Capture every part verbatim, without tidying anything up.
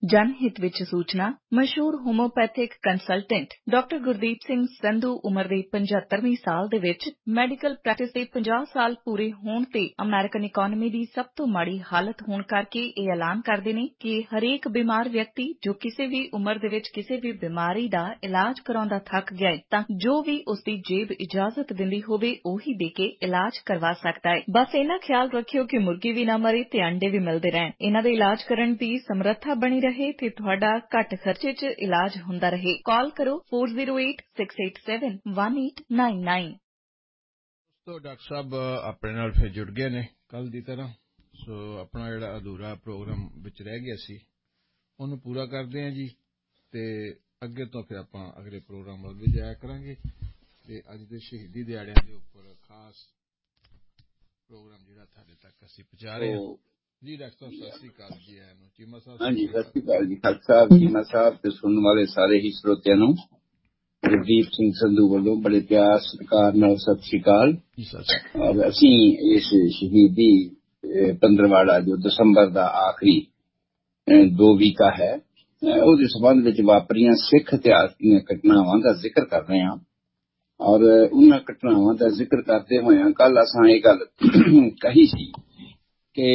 जनहित विच सूचना मशहूर homeopathic consultant doctor Gurdeep Singh Sandhu उम्र ਦੇ पचहत्तरवीं ਸਾਲ ਦੇ ਵਿੱਚ ਮੈਡੀਕਲ ਪ੍ਰੈਕਟਿਸ ਦੇ ਪੰਜਾਹ ਸਾਲ ਪੂਰੇ ਹੋਣ ਤੇ ਅਮਰੀਕਨ ਇਕਨੋਮੀ ਦੀ ਸਭ ਤੋਂ ਮਾੜੀ ਹਾਲਤ ਹੋਣ ਕਰਕੇ ਇਹ ਐਲਾਨ ਕਰਦੇ ਨੇ ਕਿ ਹਰੇਕ ਬਿਮਾਰ ਵਿਅਕਤੀ ਜੋ ਕਿਸੇ ਵੀ ਉਮਰ ਦੇ ਵਿੱਚ ਕਿਸੇ ਵੀ ਬਿਮਾਰੀ ਦਾ ਇਲਾਜ ਕਰਾਉਂਦਾ ਥੱਕ ਗਿਆ ਹੈ ਤਾਂ ਜੋ ਵੀ ਉਸ ਦੀ ਜੇਬ ਇਜਾਜ਼ਤ ਦਿੰਦੀ ਹੋਵੇ ਉਹੀ ਦੇ ਕੇ ਇਲਾਜ ਕਰਵਾ ਸਕਦਾ ਹੈ। ਬਸ ਇਹਨਾਂ ਖਿਆਲ ਰੱਖਿਓ ਕਿ ਮੁਰਗੀ ਵੀ ਨਾ ਮਰੇ ਤੇ ਅੰਡੇ ਵੀ ਮਿਲਦੇ ਰਹਿਣ। ਇਹਨਾਂ ਦੇ ਇਲਾਜ ਕਰਨ ਦੀ ਸਮਰੱਥਾ ਬਣੀ ਰਹੇ ਤੇ ਤੁਹਾਡਾ ਘੱਟ ਖਰਚੇ 'ਚ ਇਲਾਜ ਹੁੰਦਾ ਰਹੇ। ਕਾਲ ਕਰੋ four zero eight six eight seven one eight nine nine। ਦੋਸਤੋ ਡਾਕਟਰ ਸਾਹਿਬ ਆਪਣੇ ਨਾਲ ਫਿਰ ਜੁੜ ਗਏ ਨੇ ਕੱਲ ਦੀ ਤਰ੍ਹਾਂ। ਸੋ ਆਪਣਾ ਜਿਹੜਾ ਅਧੂਰਾ ਪ੍ਰੋਗਰਾਮ ਵਿੱਚ ਰਹਿ ਗਿਆ ਸੀ ਉਹਨੂੰ ਪੂਰਾ ਕਰਦੇ ਹਾਂ ਜੀ ਤੇ ਅੱਗੇ ਤੋਂ ਫਿਰ ਆਪਾਂ ਅਗਲੇ ਪ੍ਰੋਗਰਾਮ ਵੱਲ ਵੀ ਜਾਇਆ ਕਰਾਂਗੇ ਤੇ ਅੱਜ ਦੇ ਸ਼ਹੀਦੀ ਦਿਹਾੜਿਆਂ ਦੇ ਉੱਪਰ ਖਾਸ ਪ੍ਰੋਗਰਾਮ ਜਿਹੜਾ ਤੁਹਾਡੇ ਤੱਕ ਅਸੀਂ ਪਹੁੰਚਾ ਰਹੇ ਹਾਂ। ਜੀ ਡਾਕਟਰ ਸਾਹਿਬ ਸਤਿ ਸ੍ਰੀ ਅਕਾਲ ਜੀ। ਆਇਆਂ ਚੀਮਾ ਸਾਹਿਬ। ਹਾਂਜੀ ਸਤਿ ਸ੍ਰੀ ਅਕਾਲ ਜੀ ਖਾਲਸਾ ਸਾਹਿਬ ਚੀਮਾ ਸਾਹਿਬ ਤੇ ਸੁਣਨ ਵਾਲੇ ਸਾਰੇ ਹੀ ਸਰੋਤਿਆਂ ਨੂੰ ਗੁਰਦੀਪ ਸਿੰਘ ਸੰਧੂ ਵੱਲੋਂ ਬੜੇ ਪਿਆਰ ਸਤਿਕਾਰ ਨਾਲ ਸਤਿ ਸ੍ਰੀ ਅਕਾਲ। ਔਰ ਅਸੀਂ ਇਸ ਸ਼ਹੀਦੀ ਪੰਦਰਵਾੜਾ ਜੋ ਦਸੰਬਰ ਦਾ ਆਖਰੀ ਦੋ ਵੀਕਾ ਹੈ ਉਹਦੇ ਸੰਬੰਧ ਵਿੱਚ ਵਾਪਰੀਆਂ ਸਿੱਖ ਇਤਿਹਾਸ ਦੀਆਂ ਘਟਨਾਵਾਂ ਦਾ ਜ਼ਿਕਰ ਕਰ ਰਹੇ ਹਾਂ। ਔਰ ਉਹਨਾਂ ਘਟਨਾਵਾਂ ਦਾ ਜ਼ਿਕਰ ਕਰਦੇ ਹੋਇਆਂ ਕੱਲ ਅਸਾਂ ਇਹ ਗੱਲ ਕਹੀ ਸੀ ਕਿ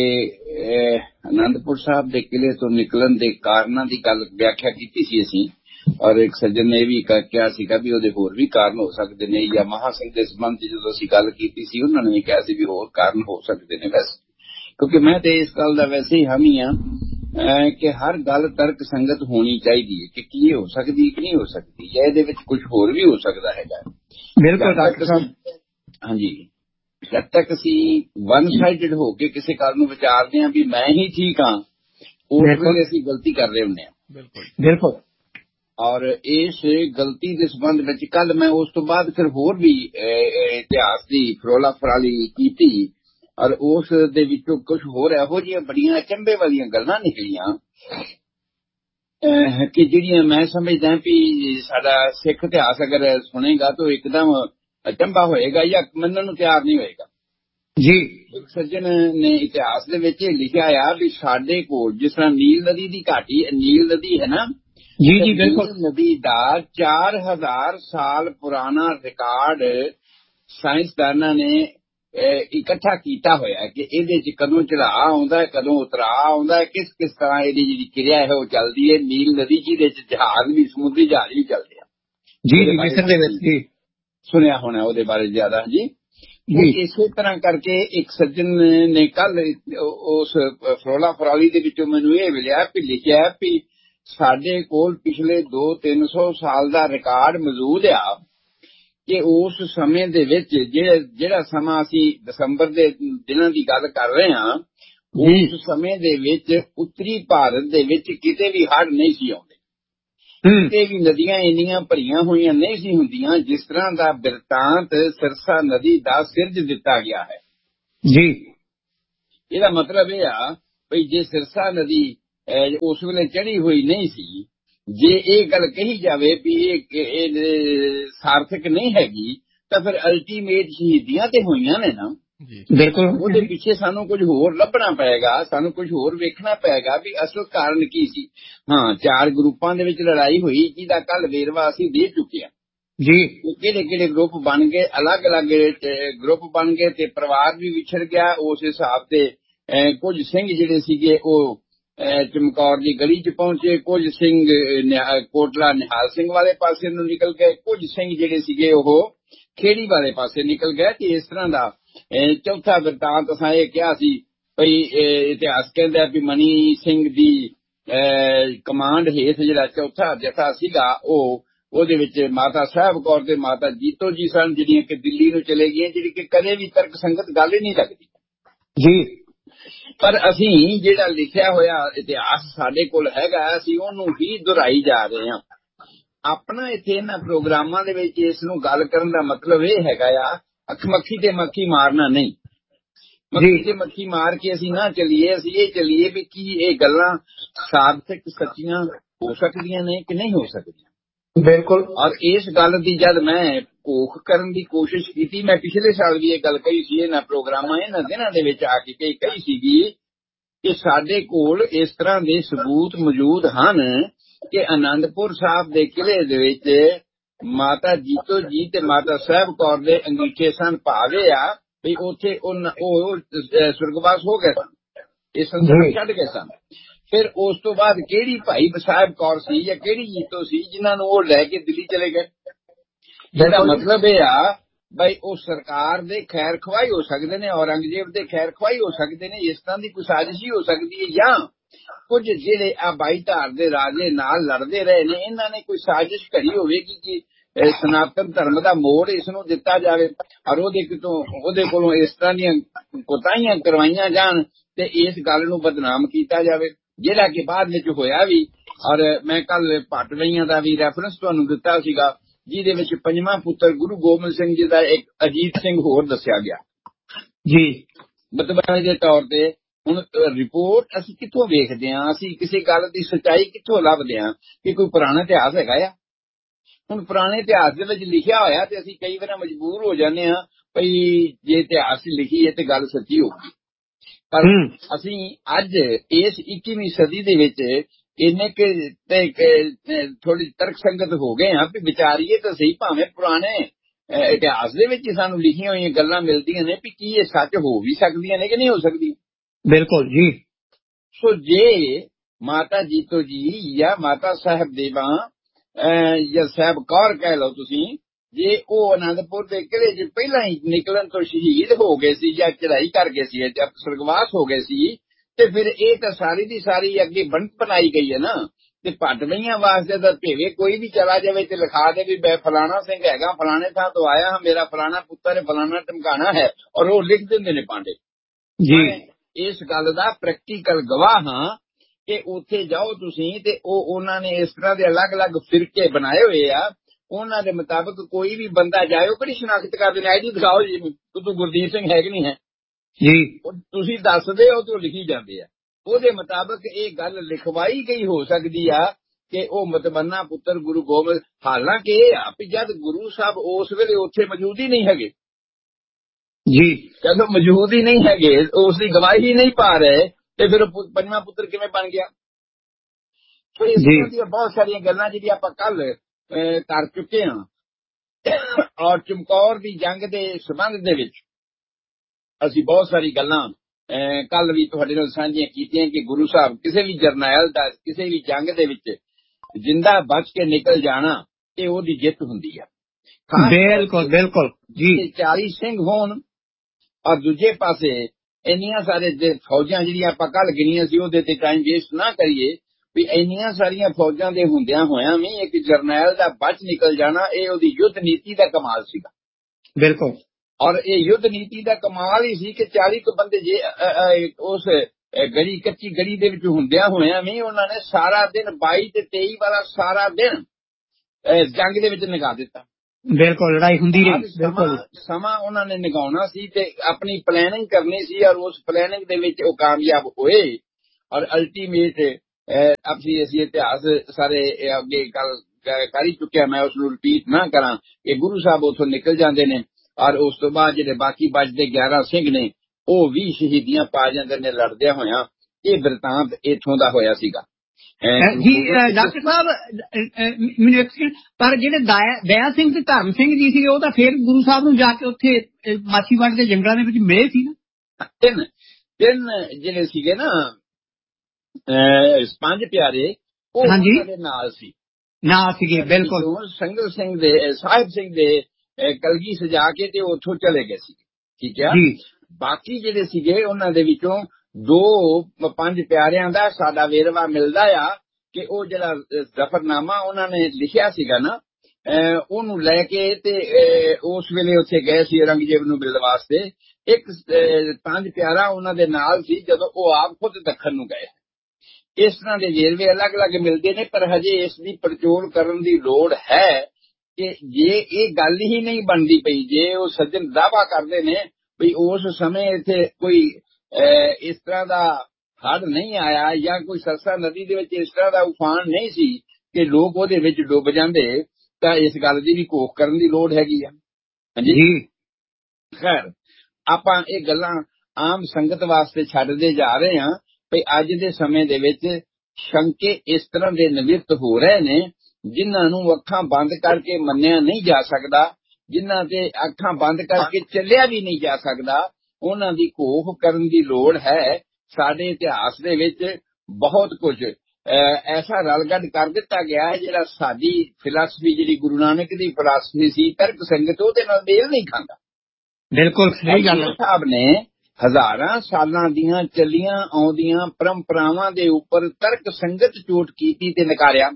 ਅਨੰਦਪੁਰ ਸਾਹਿਬ ਦੇ ਕਿਲੇ ਤੋਂ ਨਿਕਲਣ ਦੇ ਕਾਰਨਾਂ ਦੀ ਗੱਲ ਵਿਆਖਿਆ ਕੀਤੀ ਸੀ ਅਸੀਂ। ਔਰ ਇੱਕ ਸੱਜਣ ਨੇ ਇਹ ਵੀ ਕਿਹਾ ਸੀਗਾ ਵੀ ਉਹਦੇ ਹੋਰ ਵੀ ਕਾਰਨ ਹੋ ਸਕਦੇ ਨੇ ਜਾਂ ਮਹਾਂਸਿੰਘ ਦੇ ਸੰਬੰਧ ਚ ਜਦੋਂ ਅਸੀਂ ਗੱਲ ਕੀਤੀ ਸੀ ਉਹਨਾਂ ਨੇ ਵੀ ਕਿਹਾ ਸੀ ਵੀ ਹੋਰ ਕਾਰਨ ਹੋ ਸਕਦੇ ਨੇ। ਵੈਸੇ ਕਿਉਂਕਿ ਮੈਂ ਤੇ ਇਸ ਗੱਲ ਦਾ ਵੈਸੇ ਹੀ ਹਾਮੀ ਹਾਂ ਕਿ ਹਰ ਗੱਲ ਤਰਕ ਸੰਗਤ ਹੋਣੀ ਚਾਹੀਦੀ ਹੈ ਕਿ ਕੀ ਹੋ ਸਕਦੀ ਕਿ ਨਹੀਂ ਹੋ ਸਕਦੀ ਜਾਂ ਇਹਦੇ ਵਿੱਚ ਕੁਝ ਹੋਰ ਵੀ ਹੋ ਸਕਦਾ ਹੈਗਾ। ਬਿਲਕੁਲ ਡਾਕਟਰ ਸਾਹਿਬ। ਹਾਂਜੀ ਜਦ ਤੱਕ ਅਸੀਂ ਵਨ ਸਾਈਡਡ ਹੋ ਕੇ ਕਿਸੇ ਗੱਲ ਨੂੰ ਵਿਚਾਰਦੇ ਹਾਂ ਵੀ ਮੈਂ ਹੀ ਠੀਕ ਹਾਂ ਉਸ ਵੇਲੇ ਅਸੀਂ ਗਲਤੀ ਕਰ ਰਹੇ ਹੁੰਦੇ ਹਾਂ। ਬਿਲਕੁਲ ਬਿਲਕੁਲ। ਔਰ ਇਸ ਗਲਤੀ ਦੇ ਸੰਬੰਧ ਵਿੱਚ ਕੱਲ ਮੈਂ ਉਸ ਤੋਂ ਬਾਅਦ ਫਿਰ ਹੋਰ ਵੀ ਇਤਿਹਾਸ ਦੀ ਫਰੋਲਾ ਫਰਾਲੀ ਕੀਤੀ ਔਰ ਉਸ ਦੇ ਵਿੱਚੋਂ ਕੁਝ ਹੋਰ ਇਹੋ ਜਿਹੀਆਂ ਬੜੀਆਂ ਅਚੰਭੇ ਵਾਲੀਆਂ ਗੱਲਾਂ ਨਿਕਲੀਆਂ ਕਿ ਜਿਹੜੀਆਂ ਮੈਂ ਸਮਝਦਾ ਵੀ ਸਾਡਾ ਸਿੱਖ ਇਤਿਹਾਸ ਅਗਰ ਸੁਣੇਗਾ ਤਾਂ ਇੱਕਦਮ ਅਚੰਭਾ ਹੋਏਗਾ ਜਾਂ ਮੰਨਣ ਨੂੰ ਤਿਆਰ ਨਹੀਂ ਹੋਏਗਾ। ਜੀ ਇੱਕ ਸੱਜਣ ਨੇ ਇਤਿਹਾਸ ਦੇ ਵਿੱਚ ਲਿਖਿਆ ਆ ਵੀ ਸਾਡੇ ਕੋਲ ਜਿਸ ਤਰ੍ਹਾਂ ਨੀਲ ਨਦੀ ਦੀ ਘਾਟੀ ਨੀਲ ਨਦੀ ਹੈ ਨਾ ਜੀ ਜੀ ਬਿਲਕੁਲ ਨਦੀ ਦਾ ਚਾਰ ਹਜ਼ਾਰ ਸਾਲ ਪੁਰਾਣਾ ਰਿਕਾਰਡ ਸਾਇੰਸਦਾਨਾਂ ਨੇ ਇਕੱਠਾ ਕੀਤਾ ਹੋਇਆ ਕਿ ਇਹਦੇ ਚ ਕਦੋਂ ਚੜਾਅ ਆਉਂਦਾ ਕਦੋਂ ਉਤਰਾਅ ਆਉਂਦਾ ਕਿਸ ਕਿਸ ਤਰ੍ਹਾਂ ਇਹਦੀ ਜਿਹੜੀ ਕਿਰਿਆ ਹੈ ਉਹ ਚੱਲਦੀ ਹੈ। ਨੀਲ ਨਦੀ ਜਿਹਦੇ ਚ ਜਹਾਜ਼ ਵੀ ਸਮੁੰਦਰੀ ਜਹਾਜ਼ ਵੀ ਚੱਲਦੇ ਆ। ਜੀ ਜੀ ਮਿਸਰ ਦੇ ਵਿੱਚ ਜੀ ਸੁਣਿਆ ਹੋਣਾ ਉਹਦੇ ਬਾਰੇ ਜ਼ਿਆਦਾ ਜੀ। ਇਸੇ ਤਰ੍ਹਾਂ ਕਰਕੇ ਇੱਕ ਸੱਜਣ ਨੇ ਕੱਲ ਉਸ ਫਰੋਲਾ ਫਰਾਲੀ ਦੇ ਵਿੱਚੋਂ ਮੈਨੂੰ ਇਹ ਮਿਲਿਆ ਵੀ ਲਿਖਿਆ ਵੀ ਸਾਡੇ ਕੋਲ ਪਿਛਲੇ ਦੋ ਤਿੰਨ ਸੌ ਸਾਲ ਦਾ ਰਿਕਾਰਡ ਮੌਜੂਦ ਆ ਕਿ ਉਸ ਸਮੇਂ ਦੇ ਵਿੱਚ ਜਿਹੜਾ ਜਿਹੜਾ ਸਮਾਂ ਅਸੀਂ ਦਸੰਬਰ ਦੇ ਦਿਨਾਂ ਦੀ ਗੱਲ ਕਰ ਰਹੇ ਹਾਂ ਉਸ ਸਮੇਂ ਦੇ ਵਿੱਚ ਉੱਤਰੀ ਭਾਰਤ ਦੇ ਵਿੱਚ ਕਿਤੇ ਵੀ ਹੜ੍ਹ ਨਹੀਂ ਸੀ ਆਉਂਦੇ ਕਿਤੇ ਵੀ ਨਦੀਆਂ ਇੰਨੀਆਂ ਭਰੀਆਂ ਹੋਈਆਂ ਨਹੀਂ ਸੀ ਹੁੰਦੀਆਂ ਜਿਸ ਤਰ੍ਹਾਂ ਦਾ ਬਿਰਤਾਂਤ ਸਿਰਸਾ ਨਦੀ ਦਾ ਸਿਰਜ ਦਿੱਤਾ ਗਿਆ ਹੈ। ਜੀ ਇਹਦਾ ਮਤਲਬ ਇਹ ਆ ਵੀ ਜੇ ਸਿਰਸਾ ਨਦੀ ਉਸ ਵੇਲੇ ਚੜੀ ਹੋਈ ਨਹੀਂ ਸੀ ਜੇ ਇਹ ਗੱਲ ਕਹੀ ਜਾਵੇ ਵੀ ਇਹ ਸਾਰਥਕ ਨਹੀਂ ਹੈਗੀ ਤਾਂ ਫਿਰ ਅਲਟੀਮੇਟ ਸ਼ਹੀਦੀਆਂ ਤੇ ਹੋਈਆਂ ਨੇ ਨਾ। ਬਿਲਕੁਲ ਉਹਦੇ ਪਿੱਛੇ ਸਾਨੂੰ ਕੁਝ ਹੋਰ ਲੱਭਣਾ ਪਏਗਾ ਸਾਨੂੰ ਕੁਝ ਹੋਰ ਵੇਖਣਾ ਪਏਗਾ ਵੀ ਅਸਲ ਕਾਰਨ ਕੀ ਸੀ। ਹਾਂ ਚਾਰ ਗਰੁੱਪਾਂ ਦੇ ਵਿੱਚ ਲੜਾਈ ਹੋਈ ਜਿਹਦਾ ਕੱਲ ਵੇਰਵਾ ਅਸੀਂ ਦੇ ਚੁੱਕੇ ਹਾਂ ਜੀ। ਕਿਹੜੇ ਕਿਹੜੇ ਗਰੁੱਪ ਬਣ ਗਏ ਅਲੱਗ ਅਲੱਗ ਗਰੁੱਪ ਬਣ ਗਏ ਤੇ ਪਰਿਵਾਰ ਵੀ ਵਿਛੜ ਗਿਆ। ਉਸ ਹਿਸਾਬ ਤੇ ਕੁਝ ਸਿੰਘ ਜਿਹੜੇ ਸੀਗੇ ਉਹ ਚਮਕੌਰ ਦੀ ਗਲੀ ਚ ਪਹੁੰਚੇ ਕੁਝ ਸਿੰਘ ਕੋਟਲਾ ਨਿਹਾਲ ਸਿੰਘ ਵਾਲੇ ਪਾਸੇ ਨੂੰ ਨਿਕਲ ਗਏ ਕੁਝ ਸਿੰਘ ਜਿਹੜੇ ਸੀਗੇ ਉਹ ਖੇੜੀ ਵਾਲੇ ਪਾਸੇ ਨਿਕਲ ਗਏ ਤੇ ਇਸ ਤਰ੍ਹਾਂ ਦਾ ਚੌਥਾ ਬਿਰਤਾਂਤ ਅਸਾਂ ਇਹ ਕਿਹਾ ਸੀ ਬਈ ਇਤਿਹਾਸ ਕਹਿੰਦਾ ਵੀ ਮਨੀ ਸਿੰਘ ਦੀ ਕਮਾਂਡ ਹੇਠ ਜਿਹੜਾ ਚੌਥਾ ਜਥਾ ਸੀਗਾ ਉਹ ਉਹਦੇ ਵਿੱਚ ਮਾਤਾ ਸਾਹਿਬ ਕੌਰ ਤੇ ਮਾਤਾ ਜੀਤੋ ਜੀ ਸਨ ਜਿਹੜੀਆਂ ਕਿ ਦਿੱਲੀ ਨੂੰ ਚਲੇ ਗਈਆਂ ਜਿਹੜੀ ਕਿ ਕਦੇ ਵੀ ਤਰਕ ਸੰਗਤ ਗੱਲ ਹੀ ਨਹੀਂ ਲੱਗਦੀ ਜੀ। ਪਰ ਅਸੀਂ ਜਿਹੜਾ ਲਿਖਿਆ ਹੋਇਆ ਇਤਿਹਾਸ ਸਾਡੇ ਕੋਲ ਹੈਗਾ ਅਸੀਂ ਉਹਨੂੰ ਹੀ ਦੁਹਰਾਈ ਜਾ ਰਹੇ ਹਾਂ। ਆਪਣਾ ਇੱਥੇ ਇਹਨਾਂ ਪ੍ਰੋਗਰਾਮਾਂ ਦੇ ਵਿੱਚ ਇਸ ਨੂੰ ਗੱਲ ਕਰਨ ਦਾ ਮਤਲਬ ਇਹ ਹੈਗਾ ਆ ਅੱਖ ਮੱਖੀ ਤੇ ਮੱਖੀ ਮਾਰਨਾ ਨਹੀਂ। ਮੱਖੀ ਤੇ ਮੱਖੀ ਮਾਰ ਕੇ ਅਸੀਂ ਨਾ ਚੱਲੀਏ ਅਸੀਂ ਇਹ ਚੱਲੀਏ ਵੀ ਕੀ ਇਹ ਗੱਲਾਂ ਸਾਰਥਕ ਸੱਚੀਆਂ ਹੋ ਸਕਦੀਆਂ ਨੇ ਕਿ ਨਹੀਂ ਹੋ ਸਕਦੀਆਂ। ਬਿਲਕੁਲ। ਔਰ ਇਸ ਗੱਲ ਦੀ ਜਦ ਮੈਂ ਘੋਖ ਕਰਨ ਦੀ ਕੋਸ਼ਿਸ਼ ਕੀਤੀ ਮੈਂ ਪਿਛਲੇ ਸਾਲ ਵੀ ਇਹ ਗੱਲ ਕਹੀ ਸੀ ਇਹਨਾਂ ਪ੍ਰੋਗਰਾਮਾਂ ਇਹਨਾਂ ਦਿਨਾਂ ਦੇ ਵਿੱਚ ਆ ਕੇ ਕਹੀ ਸੀਗੀ ਕਿ ਸਾਡੇ ਕੋਲ ਇਸ ਤਰ੍ਹਾਂ ਦੇ ਸਬੂਤ ਮੌਜੂਦ ਹਨ ਕਿ ਆਨੰਦਪੁਰ ਸਾਹਿਬ ਦੇ ਕਿਲੇ ਦੇ ਵਿੱਚ ਮਾਤਾ ਜੀਤੋ ਜੀ ਤੇ ਮਾਤਾ ਸਾਹਿਬ ਕੌਰ ਦੇ ਅੰਗੀਠੇ ਸਨ, ਭਾਵੇਂ ਆ ਵੀ ਉੱਥੇ ਉਹ ਸੁਰਗਵਾਸ ਹੋ ਗਏ ਸਨ, ਇਹ ਸੰਸਾਰ ਛੱਡ ਗਏ ਸਨ। ਫਿਰ ਉਸ ਤੋਂ ਬਾਅਦ ਕਿਹੜੀ ਭਾਈ ਸਾਹਿਬ ਕੌਰ ਸੀ ਜਾਂ ਕਿਹੜੀ ਜੀਤੋ ਸੀ ਜਿਨ੍ਹਾਂ ਨੂੰ ਉਹ ਲੈ ਕੇ ਦਿੱਲੀ ਚਲੇ ਗਏ? ਇਹਦਾ ਮਤਲਬ ਇਹ ਆ ਬਈ ਉਹ ਸਰਕਾਰ ਦੇ ਖੈਰ ਖਵਾਈ ਹੋ ਸਕਦੇ ਨੇ, ਔਰੰਗਜ਼ੇਬ ਦੇ ਖੈਰ ਖਵਾਈ ਹੋ ਸਕਦੇ ਨੇ, ਇਸ ਤਰ੍ਹਾਂ ਦੀ ਕੋਈ ਸਾਜ਼ਿਸ਼ ਹੀ ਹੋ ਸਕਦੀ ਹੈ। ਜਾਂ ਕੁਝ ਜਿਹੜੇ ਆ ਬਾਈ ਧਾਰ ਦੇ ਰਾਜੇ ਨਾਲ ਲੜਦੇ ਰਹੇ ਨੇ, ਇਹਨਾਂ ਨੇ ਕੋਈ ਸਾਜ਼ਿਸ਼ ਕਰੀ ਹੋਵੇਗੀ ਕਿ ਸਨਾਤਨ ਧਰਮ ਦਾ ਮੋੜ ਇਸ ਨੂੰ ਦਿੱਤਾ ਜਾਵੇ ਔਰ ਉਹਦੇ ਕਿਤੋਂ ਉਹਦੇ ਕੋਲੋਂ ਇਸ ਤਰ੍ਹਾਂ ਦੀਆਂ ਕੋਤਾਹੀਆਂ ਕਰਵਾਈਆਂ ਜਾਣ ਤੇ ਇਸ ਗੱਲ ਨੂੰ ਬਦਨਾਮ ਕੀਤਾ ਜਾਵੇ, ਜਿਹੜਾ ਕਿ ਬਾਅਦ ਵਿੱਚ ਹੋਇਆ ਵੀ। ਔਰ ਮੈਂ ਕੱਲ ਭੱਟਵਈਆਂ ਦਾ ਵੀ ਰੈਫਰੈਂਸ ਤੁਹਾਨੂੰ ਦਿੱਤਾ ਸੀਗਾ, ਜਿਹਦੇ ਵਿੱਚ ਪੰਜਵਾਂ ਪੁੱਤਰ ਗੁਰੂ ਗੋਬਿੰਦ ਸਿੰਘ ਜੀ ਦਾ ਇੱਕ ਅਜੀਤ ਸਿੰਘ ਹੋਰ ਦੱਸਿਆ ਗਿਆ ਜੀ। ਮਤਲਬ ਦੇ ਤੌਰ ਤੇ ਹੁਣ ਰਿਪੋਰਟ ਅਸੀਂ ਕਿੱਥੋਂ ਵੇਖਦੇ ਹਾਂ, ਅਸੀਂ ਕਿਸੇ ਗੱਲ ਦੀ ਸੱਚਾਈ ਕਿੱਥੋਂ ਲੱਭਦੇ ਹਾਂ ਕਿ ਕੋਈ ਪੁਰਾਣਾ ਇਤਿਹਾਸ ਹੈਗਾ ਆ? ਹੁਣ ਪੁਰਾਣੇ ਇਤਿਹਾਸ ਦੇ ਵਿੱਚ ਲਿਖਿਆ ਹੋਇਆ ਤੇ ਅਸੀਂ ਕਈ ਵਾਰ ਮਜਬੂਰ ਹੋ ਜਾਂਦੇ ਹਾਂ ਭਈ ਜੇ ਇਤਿਹਾਸ ਲਿਖੀ ਹੈ ਤੇ ਗੱਲ ਸੱਚੀ ਹੋਊਗੀ। ਪਰ ਅਸੀਂ ਅੱਜ ਇਸ ਇੱਕੀਵੀਂ ਸਦੀ ਦੇ ਵਿੱਚ ਇੰਨੇ ਕਿ ਥੋੜੀ ਤਰਕ ਸੰਗਤ ਹੋ ਗਏ ਹਾਂ ਵੀ ਵਿਚਾਰੀਏ ਤਾਂ ਸਹੀ, ਭਾਵੇਂ ਪੁਰਾਣੇ ਇਤਿਹਾਸ ਦੇ ਵਿੱਚ ਸਾਨੂੰ ਲਿਖੀਆਂ ਹੋਈਆਂ ਗੱਲਾਂ ਮਿਲਦੀਆਂ ਨੇ ਵੀ ਕੀ ਇਹ ਸੱਚ ਹੋ ਵੀ ਸਕਦੀਆਂ ਨੇ ਕਿ ਨਹੀਂ ਹੋ ਸਕਦੀ। ਬਿਲਕੁਲ ਜੀ। ਸੋ ਜੇ ਮਾਤਾ ਜੀਤੋ ਜੀ ਜਾਂ ਮਾਤਾ ਸਾਹਿਬ ਦੇਵਾਂ ਜਾਂ ਸਾਹਿਬ ਕੌਰ ਕਹਿ ਲਓ ਤੁਸੀਂ, ਜੇ ਉਹ ਆਨੰਦਪੁਰ ਦੇ ਕਿਲੇ 'ਚ ਪਹਿਲਾਂ ਹੀ ਨਿਕਲਣ ਤੋਂ ਸ਼ਹੀਦ ਹੋ ਗਏ ਸੀ ਜਾਂ ਚੜ੍ਹਾਈ ਕਰ ਗਏ ਸੀ ਜਾਂ ਸੁਰਗਵਾਸ ਹੋ ਗਏ ਸੀ, ਤੇ ਫਿਰ ਇਹ ਤਾਂ ਸਾਰੀ ਦੀ ਸਾਰੀ ਅੱਗੇ ਬਣਤ ਬਣਾਈ ਗਈ ਹੈ ਨਾ। ਤੇ ਭੱਟਵਈਆਂ ਵਾਸਤੇ ਤਾਂ ਭੇਵੇ ਕੋਈ ਵੀ ਚਲਾ ਜਾਵੇ ਤੇ ਲਿਖਾ ਦੇ ਵੀ ਮੈਂ ਫਲਾਣਾ ਸਿੰਘ ਹੈਗਾ, ਫਲਾਣੇ ਥਾਂ ਤੋਂ ਆਇਆ ਹਾਂ, ਮੇਰਾ ਫਲਾਣਾ ਪੁੱਤਰ ਫਲਾਣਾ ਟਮਕਾਣਾ ਹੈ, ਔਰ ਉਹ ਲਿਖ ਦਿੰਦੇ ਨੇ ਪਾਂਡੇ ਜੀ। ਇਸ ਗੱਲ ਦਾ ਪ੍ਰੈਕਟੀਕਲ ਗਵਾਹ ਹਾਂ ਕਿ ਉੱਥੇ ਜਾਓ ਤੁਸੀਂ ਤੇ ਉਹ ਉਹਨਾਂ ਨੇ ਇਸ ਤਰ੍ਹਾਂ ਦੇ ਅਲੱਗ-ਅਲੱਗ ਫਿਰਕੇ ਬਣਾਏ ਹੋਏ ਆ, ਉਹਨਾਂ ਦੇ ਮੁਤਾਬਕ ਕੋਈ ਵੀ ਬੰਦਾ ਜਾਏ ਉਹ ਕਿਹੜੀ ਸ਼ਨਾਖਤ ਕਰਦੇ ਨੇ, ਆਈਡੀ ਦਿਖਾਓ ਜੀ ਤੂੰ ਗੁਰਦੀਪ ਸਿੰਘ ਹੈ ਕਿ ਨਹੀਂ ਹੈ ਜੀ, ਤੁਸੀਂ ਦੱਸਦੇ ਹੋ ਤੇ ਉਹ ਲਿਖੀ ਜਾਂਦੇ ਆ। ਉਹਦੇ ਮੁਤਾਬਕ ਇਹ ਗੱਲ ਲਿਖਵਾਈ ਗਈ ਹੋ ਸਕਦੀ ਆ ਕਿ ਉਹ ਮਤਮੰਨਾ ਪੁੱਤਰ ਗੁਰੂ ਗੋਬਿੰਦ, ਹਾਲਾਂਕਿ ਇਹ ਆ ਵੀ ਜਦ ਗੁਰੂ ਸਾਹਿਬ ਉਸ ਵੇਲੇ ਉੱਥੇ ਮੌਜੂਦ ਹੀ ਨਹੀਂ ਹੈਗੇ ਜੀ, ਜਦੋਂ ਮੌਜੂਦ ਹੀ ਨਹੀਂ ਹੈਗੇ, ਉਸ ਦੀ ਗਵਾਹੀ ਨਹੀਂ ਪਾ ਰਹੇ, ਤੇ ਫਿਰ ਪੰਜਵਾਂ ਪੁੱਤਰ ਕਿਵੇਂ ਬਣ ਗਿਆ? ਇਸ ਤਰ੍ਹਾਂ ਦੀਆਂ ਬਹੁਤ ਸਾਰੀਆਂ ਗੱਲਾਂ ਜਿਹੜੀਆਂ ਆਪਾਂ ਕੱਲ ਕਰ ਚੁੱਕੇ ਹਾਂ। ਔਰ ਚਮਕੌਰ ਦੀ ਜੰਗ ਦੇ ਸੰਬੰਧ ਦੇ ਵਿੱਚ ਅਸੀਂ ਬਹੁਤ ਸਾਰੀ ਗੱਲਾਂ ਕੱਲ ਵੀ ਤੁਹਾਡੇ ਨਾਲ ਸਾਂਝੀਆਂ ਕੀਤੀਆਂ ਕਿ ਗੁਰੂ ਸਾਹਿਬ ਕਿਸੇ ਵੀ ਜਰਨੈਲ ਦਾ ਕਿਸੇ ਵੀ ਜੰਗ ਦੇ ਵਿੱਚ ਜਿੰਦਾ ਬਚ ਕੇ ਨਿਕਲ ਜਾਣਾ ਇਹ ਉਹਦੀ ਜਿੱਤ ਹੁੰਦੀ ਆ। ਬਿਲਕੁਲ ਬਿਲਕੁਲ ਜੀ। ਚਾਲੀ ਸਿੰਘ ਹੋਣ ਔਰ ਦੂਜੇ ਪਾਸੇ ਇੰਨੀਆਂ ਸਾਰੇ ਫੌਜਾਂ ਜਿਹੜੀਆਂ ਆਪਾਂ ਕੱਲ ਗਿਣੀਆਂ ਸੀ, ਉਹਦੇ ਤੇ ਟਾਈਮ ਵੇਸਟ ਨਾ ਕਰੀਏ ਵੀ ਇੰਨੀਆਂ ਸਾਰੀਆਂ ਫੌਜਾਂ ਦੇ ਹੁੰਦਿਆਂ ਹੋਇਆਂ ਵੀ ਇੱਕ ਜਰਨੈਲ ਦਾ ਬਚ ਨਿਕਲ ਜਾਣਾ, ਇਹ ਉਹਦੀ ਯੁੱਧ ਨੀਤੀ ਦਾ ਕਮਾਲ ਸੀਗਾ। ਬਿਲਕੁਲ। ਔਰ ਇਹ ਯੁੱਧ ਨੀਤੀ ਦਾ ਕਮਾਲ ਹੀ ਸੀ ਕਿ ਚਾਲੀ ਕੁ ਬੰਦੇ ਜੇ ਉਸ ਗੜੀ ਕੱਚੀ ਗੜੀ ਦੇ ਵਿੱਚ ਹੁੰਦਿਆਂ ਹੋਇਆਂ ਵੀ ਉਹਨਾਂ ਨੇ ਸਾਰਾ ਦਿਨ ਬਾਈ ਤੇ ਤੇਈ ਵਾਲਾ ਸਾਰਾ ਦਿਨ ਜੰਗ ਦੇ ਵਿੱਚ ਨਿਗਾ ਦਿੱਤਾ। ਬਿਲਕੁਲ, ਲੜਾਈ ਹੁੰਦੀ ਰਹੀ। ਬਿਲਕੁਲ ਸਮਾਂ ਉਹਨਾਂ ਨੇ ਨਿਗਾਉਣਾ ਸੀ ਤੇ ਆਪਣੀ ਪਲੈਨਿੰਗ ਕਰਨੀ ਸੀ, ਔਰ ਉਸ ਪਲੈਨਿੰਗ ਦੇ ਵਿੱਚ ਉਹ ਕਾਮਯਾਬ ਹੋਏ। ਔਰ ਅਲਟੀਮੇਟ ਆਪਣੀ ਅਸੀਂ ਇਤਿਹਾਸ ਸਾਰੇ ਅੱਗੇ ਗੱਲ ਕਰ ਹੀ ਚੁੱਕਿਆ, ਮੈਂ ਉਸ ਨੂੰ ਰਿਪੀਟ ਨਾ ਕਰਾਂ ਕਿ ਗੁਰੂ ਸਾਹਿਬ ਉੱਥੋਂ ਨਿਕਲ ਜਾਂਦੇ ਨੇ ਔਰ ਉਸ ਤੋਂ ਬਾਅਦ ਜਿਹੜੇ ਬਾਕੀ ਬਚਦੇ ਗਿਆਰਾਂ ਸਿੰਘ ਨੇ ਉਹ ਵੀ ਸ਼ਹੀਦੀਆਂ ਪਾ ਜਾਂਦੇ ਨੇ ਲੜਦਿਆਂ ਹੋਇਆਂ। ਇਹ ਬਿਰਤਾਂਤ ਇੱਥੋਂ ਦਾ ਹੋਇਆ ਸੀਗਾ ਜੀ। ਡਾਕਟਰ ਸਾਹਿਬ ਮੈਨੂੰ ਇੱਕ ਪਰ ਜਿਹੜੇ ਦਇਆ ਸਿੰਘ ਤੇ ਧਰਮ ਸਿੰਘ ਜੀ ਸੀ ਉਹ ਤਾਂ ਫਿਰ ਗੁਰੂ ਸਾਹਿਬ ਨੂੰ ਜਾ ਕੇ ਉੱਥੇ ਮਾਛੀਵਾੜੇ ਦੇ ਜੰਗਲਾਂ ਦੇ ਵਿੱਚ ਮਿਲੇ ਸੀ ਨਾ। ਤਿੰਨ ਤਿੰਨ ਜਿਹੜੇ ਸੀਗੇ ਨਾ ਪੰਜ ਪਿਆਰੇ, ਉਹ ਉਹਨਾਂ ਦੇ ਨਾਲ ਸੀ ਨਾਲ ਸੀਗੇ। ਬਿਲਕੁਲ। ਸੰਗਲ ਸਿੰਘ ਦੇ ਸਾਹਿਬ ਸਿੰਘ ਦੇ ਕਲਗੀ ਸਜਾ ਕੇ ਤੇ ਉੱਥੋਂ ਚਲੇ ਗਏ ਸੀ। ਠੀਕ ਹੈ। ਬਾਕੀ ਜਿਹੜੇ ਸੀਗੇ ਉਹਨਾਂ ਦੇ ਵਿੱਚੋਂ ਦੋ ਪੰਜ ਪਿਆਰਿਆਂ ਦਾ ਸਾਡਾ ਵੇਰਵਾ ਮਿਲਦਾ ਆ ਕਿ ਉਹ ਜਿਹੜਾ ਜ਼ਫਰਨਾਮਾ ਉਹਨਾਂ ਨੇ ਲਿਖਿਆ ਸੀਗਾ ਨਾ, ਉਹਨੂੰ ਲੈ ਕੇ ਤੇ ਉਸ ਵੇਲੇ ਉੱਥੇ ਗਏ ਸੀ ਔਰੰਗਜ਼ੇਬ ਨੂੰ ਮਿਲਣ ਵਾਸਤੇ। ਇੱਕ ਪੰਜ ਪਿਆਰਾ ਉਹਨਾਂ ਦੇ ਨਾਲ ਸੀ ਜਦੋਂ ਉਹ ਆਪ ਖੁਦ ਦੱਖਣ ਨੂੰ ਗਏ। ਇਸ ਤਰ੍ਹਾਂ ਦੇ ਵੇਰਵੇ ਅਲੱਗ-ਅਲੱਗ ਮਿਲਦੇ ਨੇ, ਪਰ ਹਜੇ ਇਸ ਦੀ ਪੜਚੋਲ ਕਰਨ ਦੀ ਲੋੜ ਹੈ ਕਿ ਜੇ ਇਹ ਗੱਲ ਹੀ ਨਹੀਂ ਬਣਦੀ ਪਈ, ਜੇ ਉਹ ਸੱਜਣ ਦਾਅਵਾ ਕਰਦੇ ਨੇ ਵੀ ਉਸ ਸਮੇਂ ਇੱਥੇ ਕੋਈ ਇਸ ਤਰ੍ਹਾਂ ਦਾ ਹੜ੍ਹ ਨਹੀਂ ਆਇਆ ਜਾਂ ਕੋਈ ਸਰਸਾ ਨਦੀ ਦੇ ਵਿੱਚ ਇਸ ਤਰ੍ਹਾਂ ਦਾ ਉਫਾਨ ਨਹੀਂ ਸੀ ਕਿ ਲੋਕ ਉਹਦੇ ਵਿੱਚ ਡੁੱਬ ਜਾਂਦੇ, ਤਾਂ ਇਸ ਗੱਲ ਦੀ ਵੀ ਘੋਖ ਕਰਨ ਦੀ ਲੋੜ ਹੈਗੀ ਆ। ਹਾਂਜੀ। ਖੈਰ ਆਪਾਂ ਇਹ ਗੱਲਾਂ ਆਮ ਸੰਗਤ ਵਾਸਤੇ ਛੱਡਦੇ ਜਾ ਰਹੇ ਹਾਂ ਵੀ ਅੱਜ ਦੇ ਸਮੇਂ ਦੇ ਵਿੱਚ ਸ਼ੰਕੇ ਇਸ ਤਰ੍ਹਾਂ ਦੇ ਨਿਵਰਤ ਹੋ ਰਹੇ ਨੇ ਜਿਨ੍ਹਾਂ ਨੂੰ ਅੱਖਾਂ ਬੰਦ ਕਰਕੇ ਮੰਨਿਆ ਨਹੀਂ ਜਾ ਸਕਦਾ, ਜਿਨ੍ਹਾਂ ਤੇ ਅੱਖਾਂ ਬੰਦ ਕਰਕੇ ਚੱਲਿਆ ਵੀ ਨਹੀਂ ਜਾ ਸਕਦਾ। ਉਹਨਾਂ ਦੀ ਘੋਖ ਕਰਨ ਦੀ ਲੋੜ ਹੈ। ਸਾਡੇ ਇਤਿਹਾਸ ਦੇ ਵਿੱਚ ਬਹੁਤ ਕੁਝ ਐਸਾ ਰਲਗੱਡ ਕਰ ਦਿੱਤਾ ਗਿਆ ਹੈ ਜਿਹੜਾ ਸਾਡੀ ਫਿਲਾਸਫੀ, ਜਿਹੜੀ ਗੁਰੂ ਨਾਨਕ ਦੀ ਫਿਲਾਸਫੀ ਸੀ ਤਰਕ ਸੰਗਤ, ਉਹਦੇ ਨਾਲ ਮੇਲ ਨਹੀਂ ਖਾਂਦਾ। ਬਿਲਕੁਲ ਸਹੀ ਗੱਲ ਹੈ। ਸਾਹਿਬ ਨੇ ਹਜ਼ਾਰਾਂ ਸਾਲਾਂ ਦੀਆਂ ਚੱਲੀਆਂ ਆਉਂਦੀਆਂ ਪਰੰਪਰਾਵਾਂ ਦੇ ਉੱਪਰ ਤਰਕ ਸੰਗਤ ਚੋਟ ਕੀਤੀ ਤੇ ਨਕਾਰਿਆ।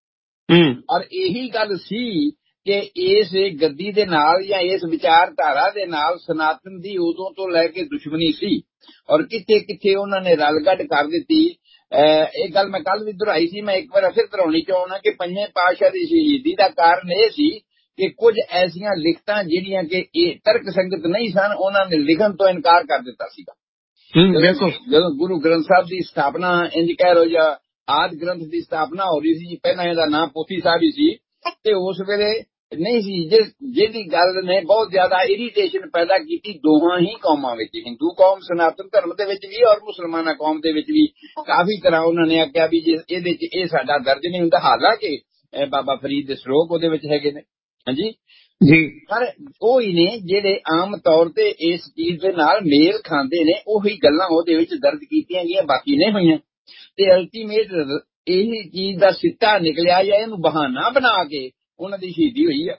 ਔਰ ਇਹੀ ਗੱਲ ਸੀ ਕਿ ਇਸ ਗੱਦੀ ਦੇ ਨਾਲ ਜਾਂ ਇਸ ਵਿਚਾਰਧਾਰਾ ਦੇ ਨਾਲ ਸਨਾਤਨ ਦੀ ਉਦੋਂ ਤੋਂ ਲੈ ਕੇ ਦੁਸ਼ਮਣੀ ਸੀ ਔਰ ਕਿੱਥੇ ਕਿੱਥੇ ਉਹਨਾਂ ਨੇ ਰਲਗੱਡ ਕਰ ਦਿੱਤੀ। ਇਹ ਗੱਲ ਮੈਂ ਕੱਲ ਵੀ ਦੁਹਰਾਈ ਸੀ, ਮੈਂ ਇੱਕ ਵਾਰ ਫਿਰ ਦੁਹਰਾਉਣੀ ਚਾਹੁੰਦਾ ਕਿ ਪੰਜਵੇਂ ਪਾਤਸ਼ਾਹ ਦੀ ਸ਼ਹੀਦੀ ਦਾ ਕਾਰਨ ਇਹ ਸੀ ਕਿ ਕੁਝ ਐਸੀਆਂ ਲਿਖਤਾਂ ਜਿਹੜੀਆਂ ਕਿ ਇਹ ਤਰਕ ਸੰਗਤ ਨਹੀਂ ਸਨ, ਉਹਨਾਂ ਨੇ ਲਿਖਣ ਤੋਂ ਇਨਕਾਰ ਕਰ ਦਿੱਤਾ ਸੀਗਾ। ਬਿਲਕੁਲ ਜਦੋਂ ਗੁਰੂ ਗ੍ਰੰਥ ਸਾਹਿਬ ਦੀ ਸਥਾਪਨਾ ਇੰਜ ਕਹਿ ਲੋ ਜਾਂ ਆਦ ਗ੍ਰੰਥ ਦੀ ਸਥਾਪਨਾ ਹੋ ਰਹੀ ਸੀ, ਪਹਿਲਾਂ ਇਹਦਾ ਨਾਮ ਪੋਥੀ ਸਾਹਿਬ ਹੀ ਸੀ, ਤੇ ਉਸ ਵੇਲੇ ਨਹੀਂ ਸੀ ਜਿਹਦੀ ਗੱਲ ਨੇ ਬਹੁਤ ਜ਼ਿਆਦਾ ਇਰੀਟੇਸ਼ਨ ਪੈਦਾ ਕੀਤੀ ਦੋਹਾਂ ਹੀ ਕੌਮਾਂ ਵਿੱਚ, ਹਿੰਦੂ ਕੌਮ ਸਨਾਤਨ ਧਰਮ ਦੇ ਵਿੱਚ ਵੀ ਔਰ ਮੁਸਲਮਾਨਾਂ ਕੌਮ ਦੇ ਵਿੱਚ ਵੀ। ਕਾਫੀ ਤਰ੍ਹਾਂ ਉਹਨਾਂ ਨੇ ਆਖਿਆ ਵੀ ਜੇ ਇਹਦੇ ਚ ਇਹ ਸਾਡਾ ਦਰਜ ਨਹੀਂ ਹੁੰਦਾ, ਹਾਲਾਂਕਿ ਬਾਬਾ ਫਰੀਦ ਦੇ ਸ਼ਲੋਕ ਉਹਦੇ ਵਿੱਚ ਹੈਗੇ ਨੇ। ਹਾਂਜੀ ਜੀ, ਪਰ ਉਹ ਹੀ ਨੇ ਜਿਹੜੇ ਆਮ ਤੌਰ ਤੇ ਇਸ ਚੀਜ਼ ਦੇ ਨਾਲ ਮੇਲ ਖਾਂਦੇ ਨੇ, ਉਹੀ ਗੱਲਾਂ ਉਹਦੇ ਵਿੱਚ ਦਰਜ ਕੀਤੀਆਂ ਗਈਆਂ, ਬਾਕੀ ਨਹੀਂ ਹੋਈਆਂ। ਤੇ ਅਲਟੀਮੇਟ ਇਹੀ ਚੀਜ਼ ਦਾ ਸਿੱਟਾ ਨਿਕਲਿਆ ਜਾਂ ਇਹਨੂੰ ਬਹਾਨਾ ਬਣਾ ਕੇ ਉਹਨਾਂ ਦੀ ਸ਼ਹੀਦੀ ਹੋਈ ਆ।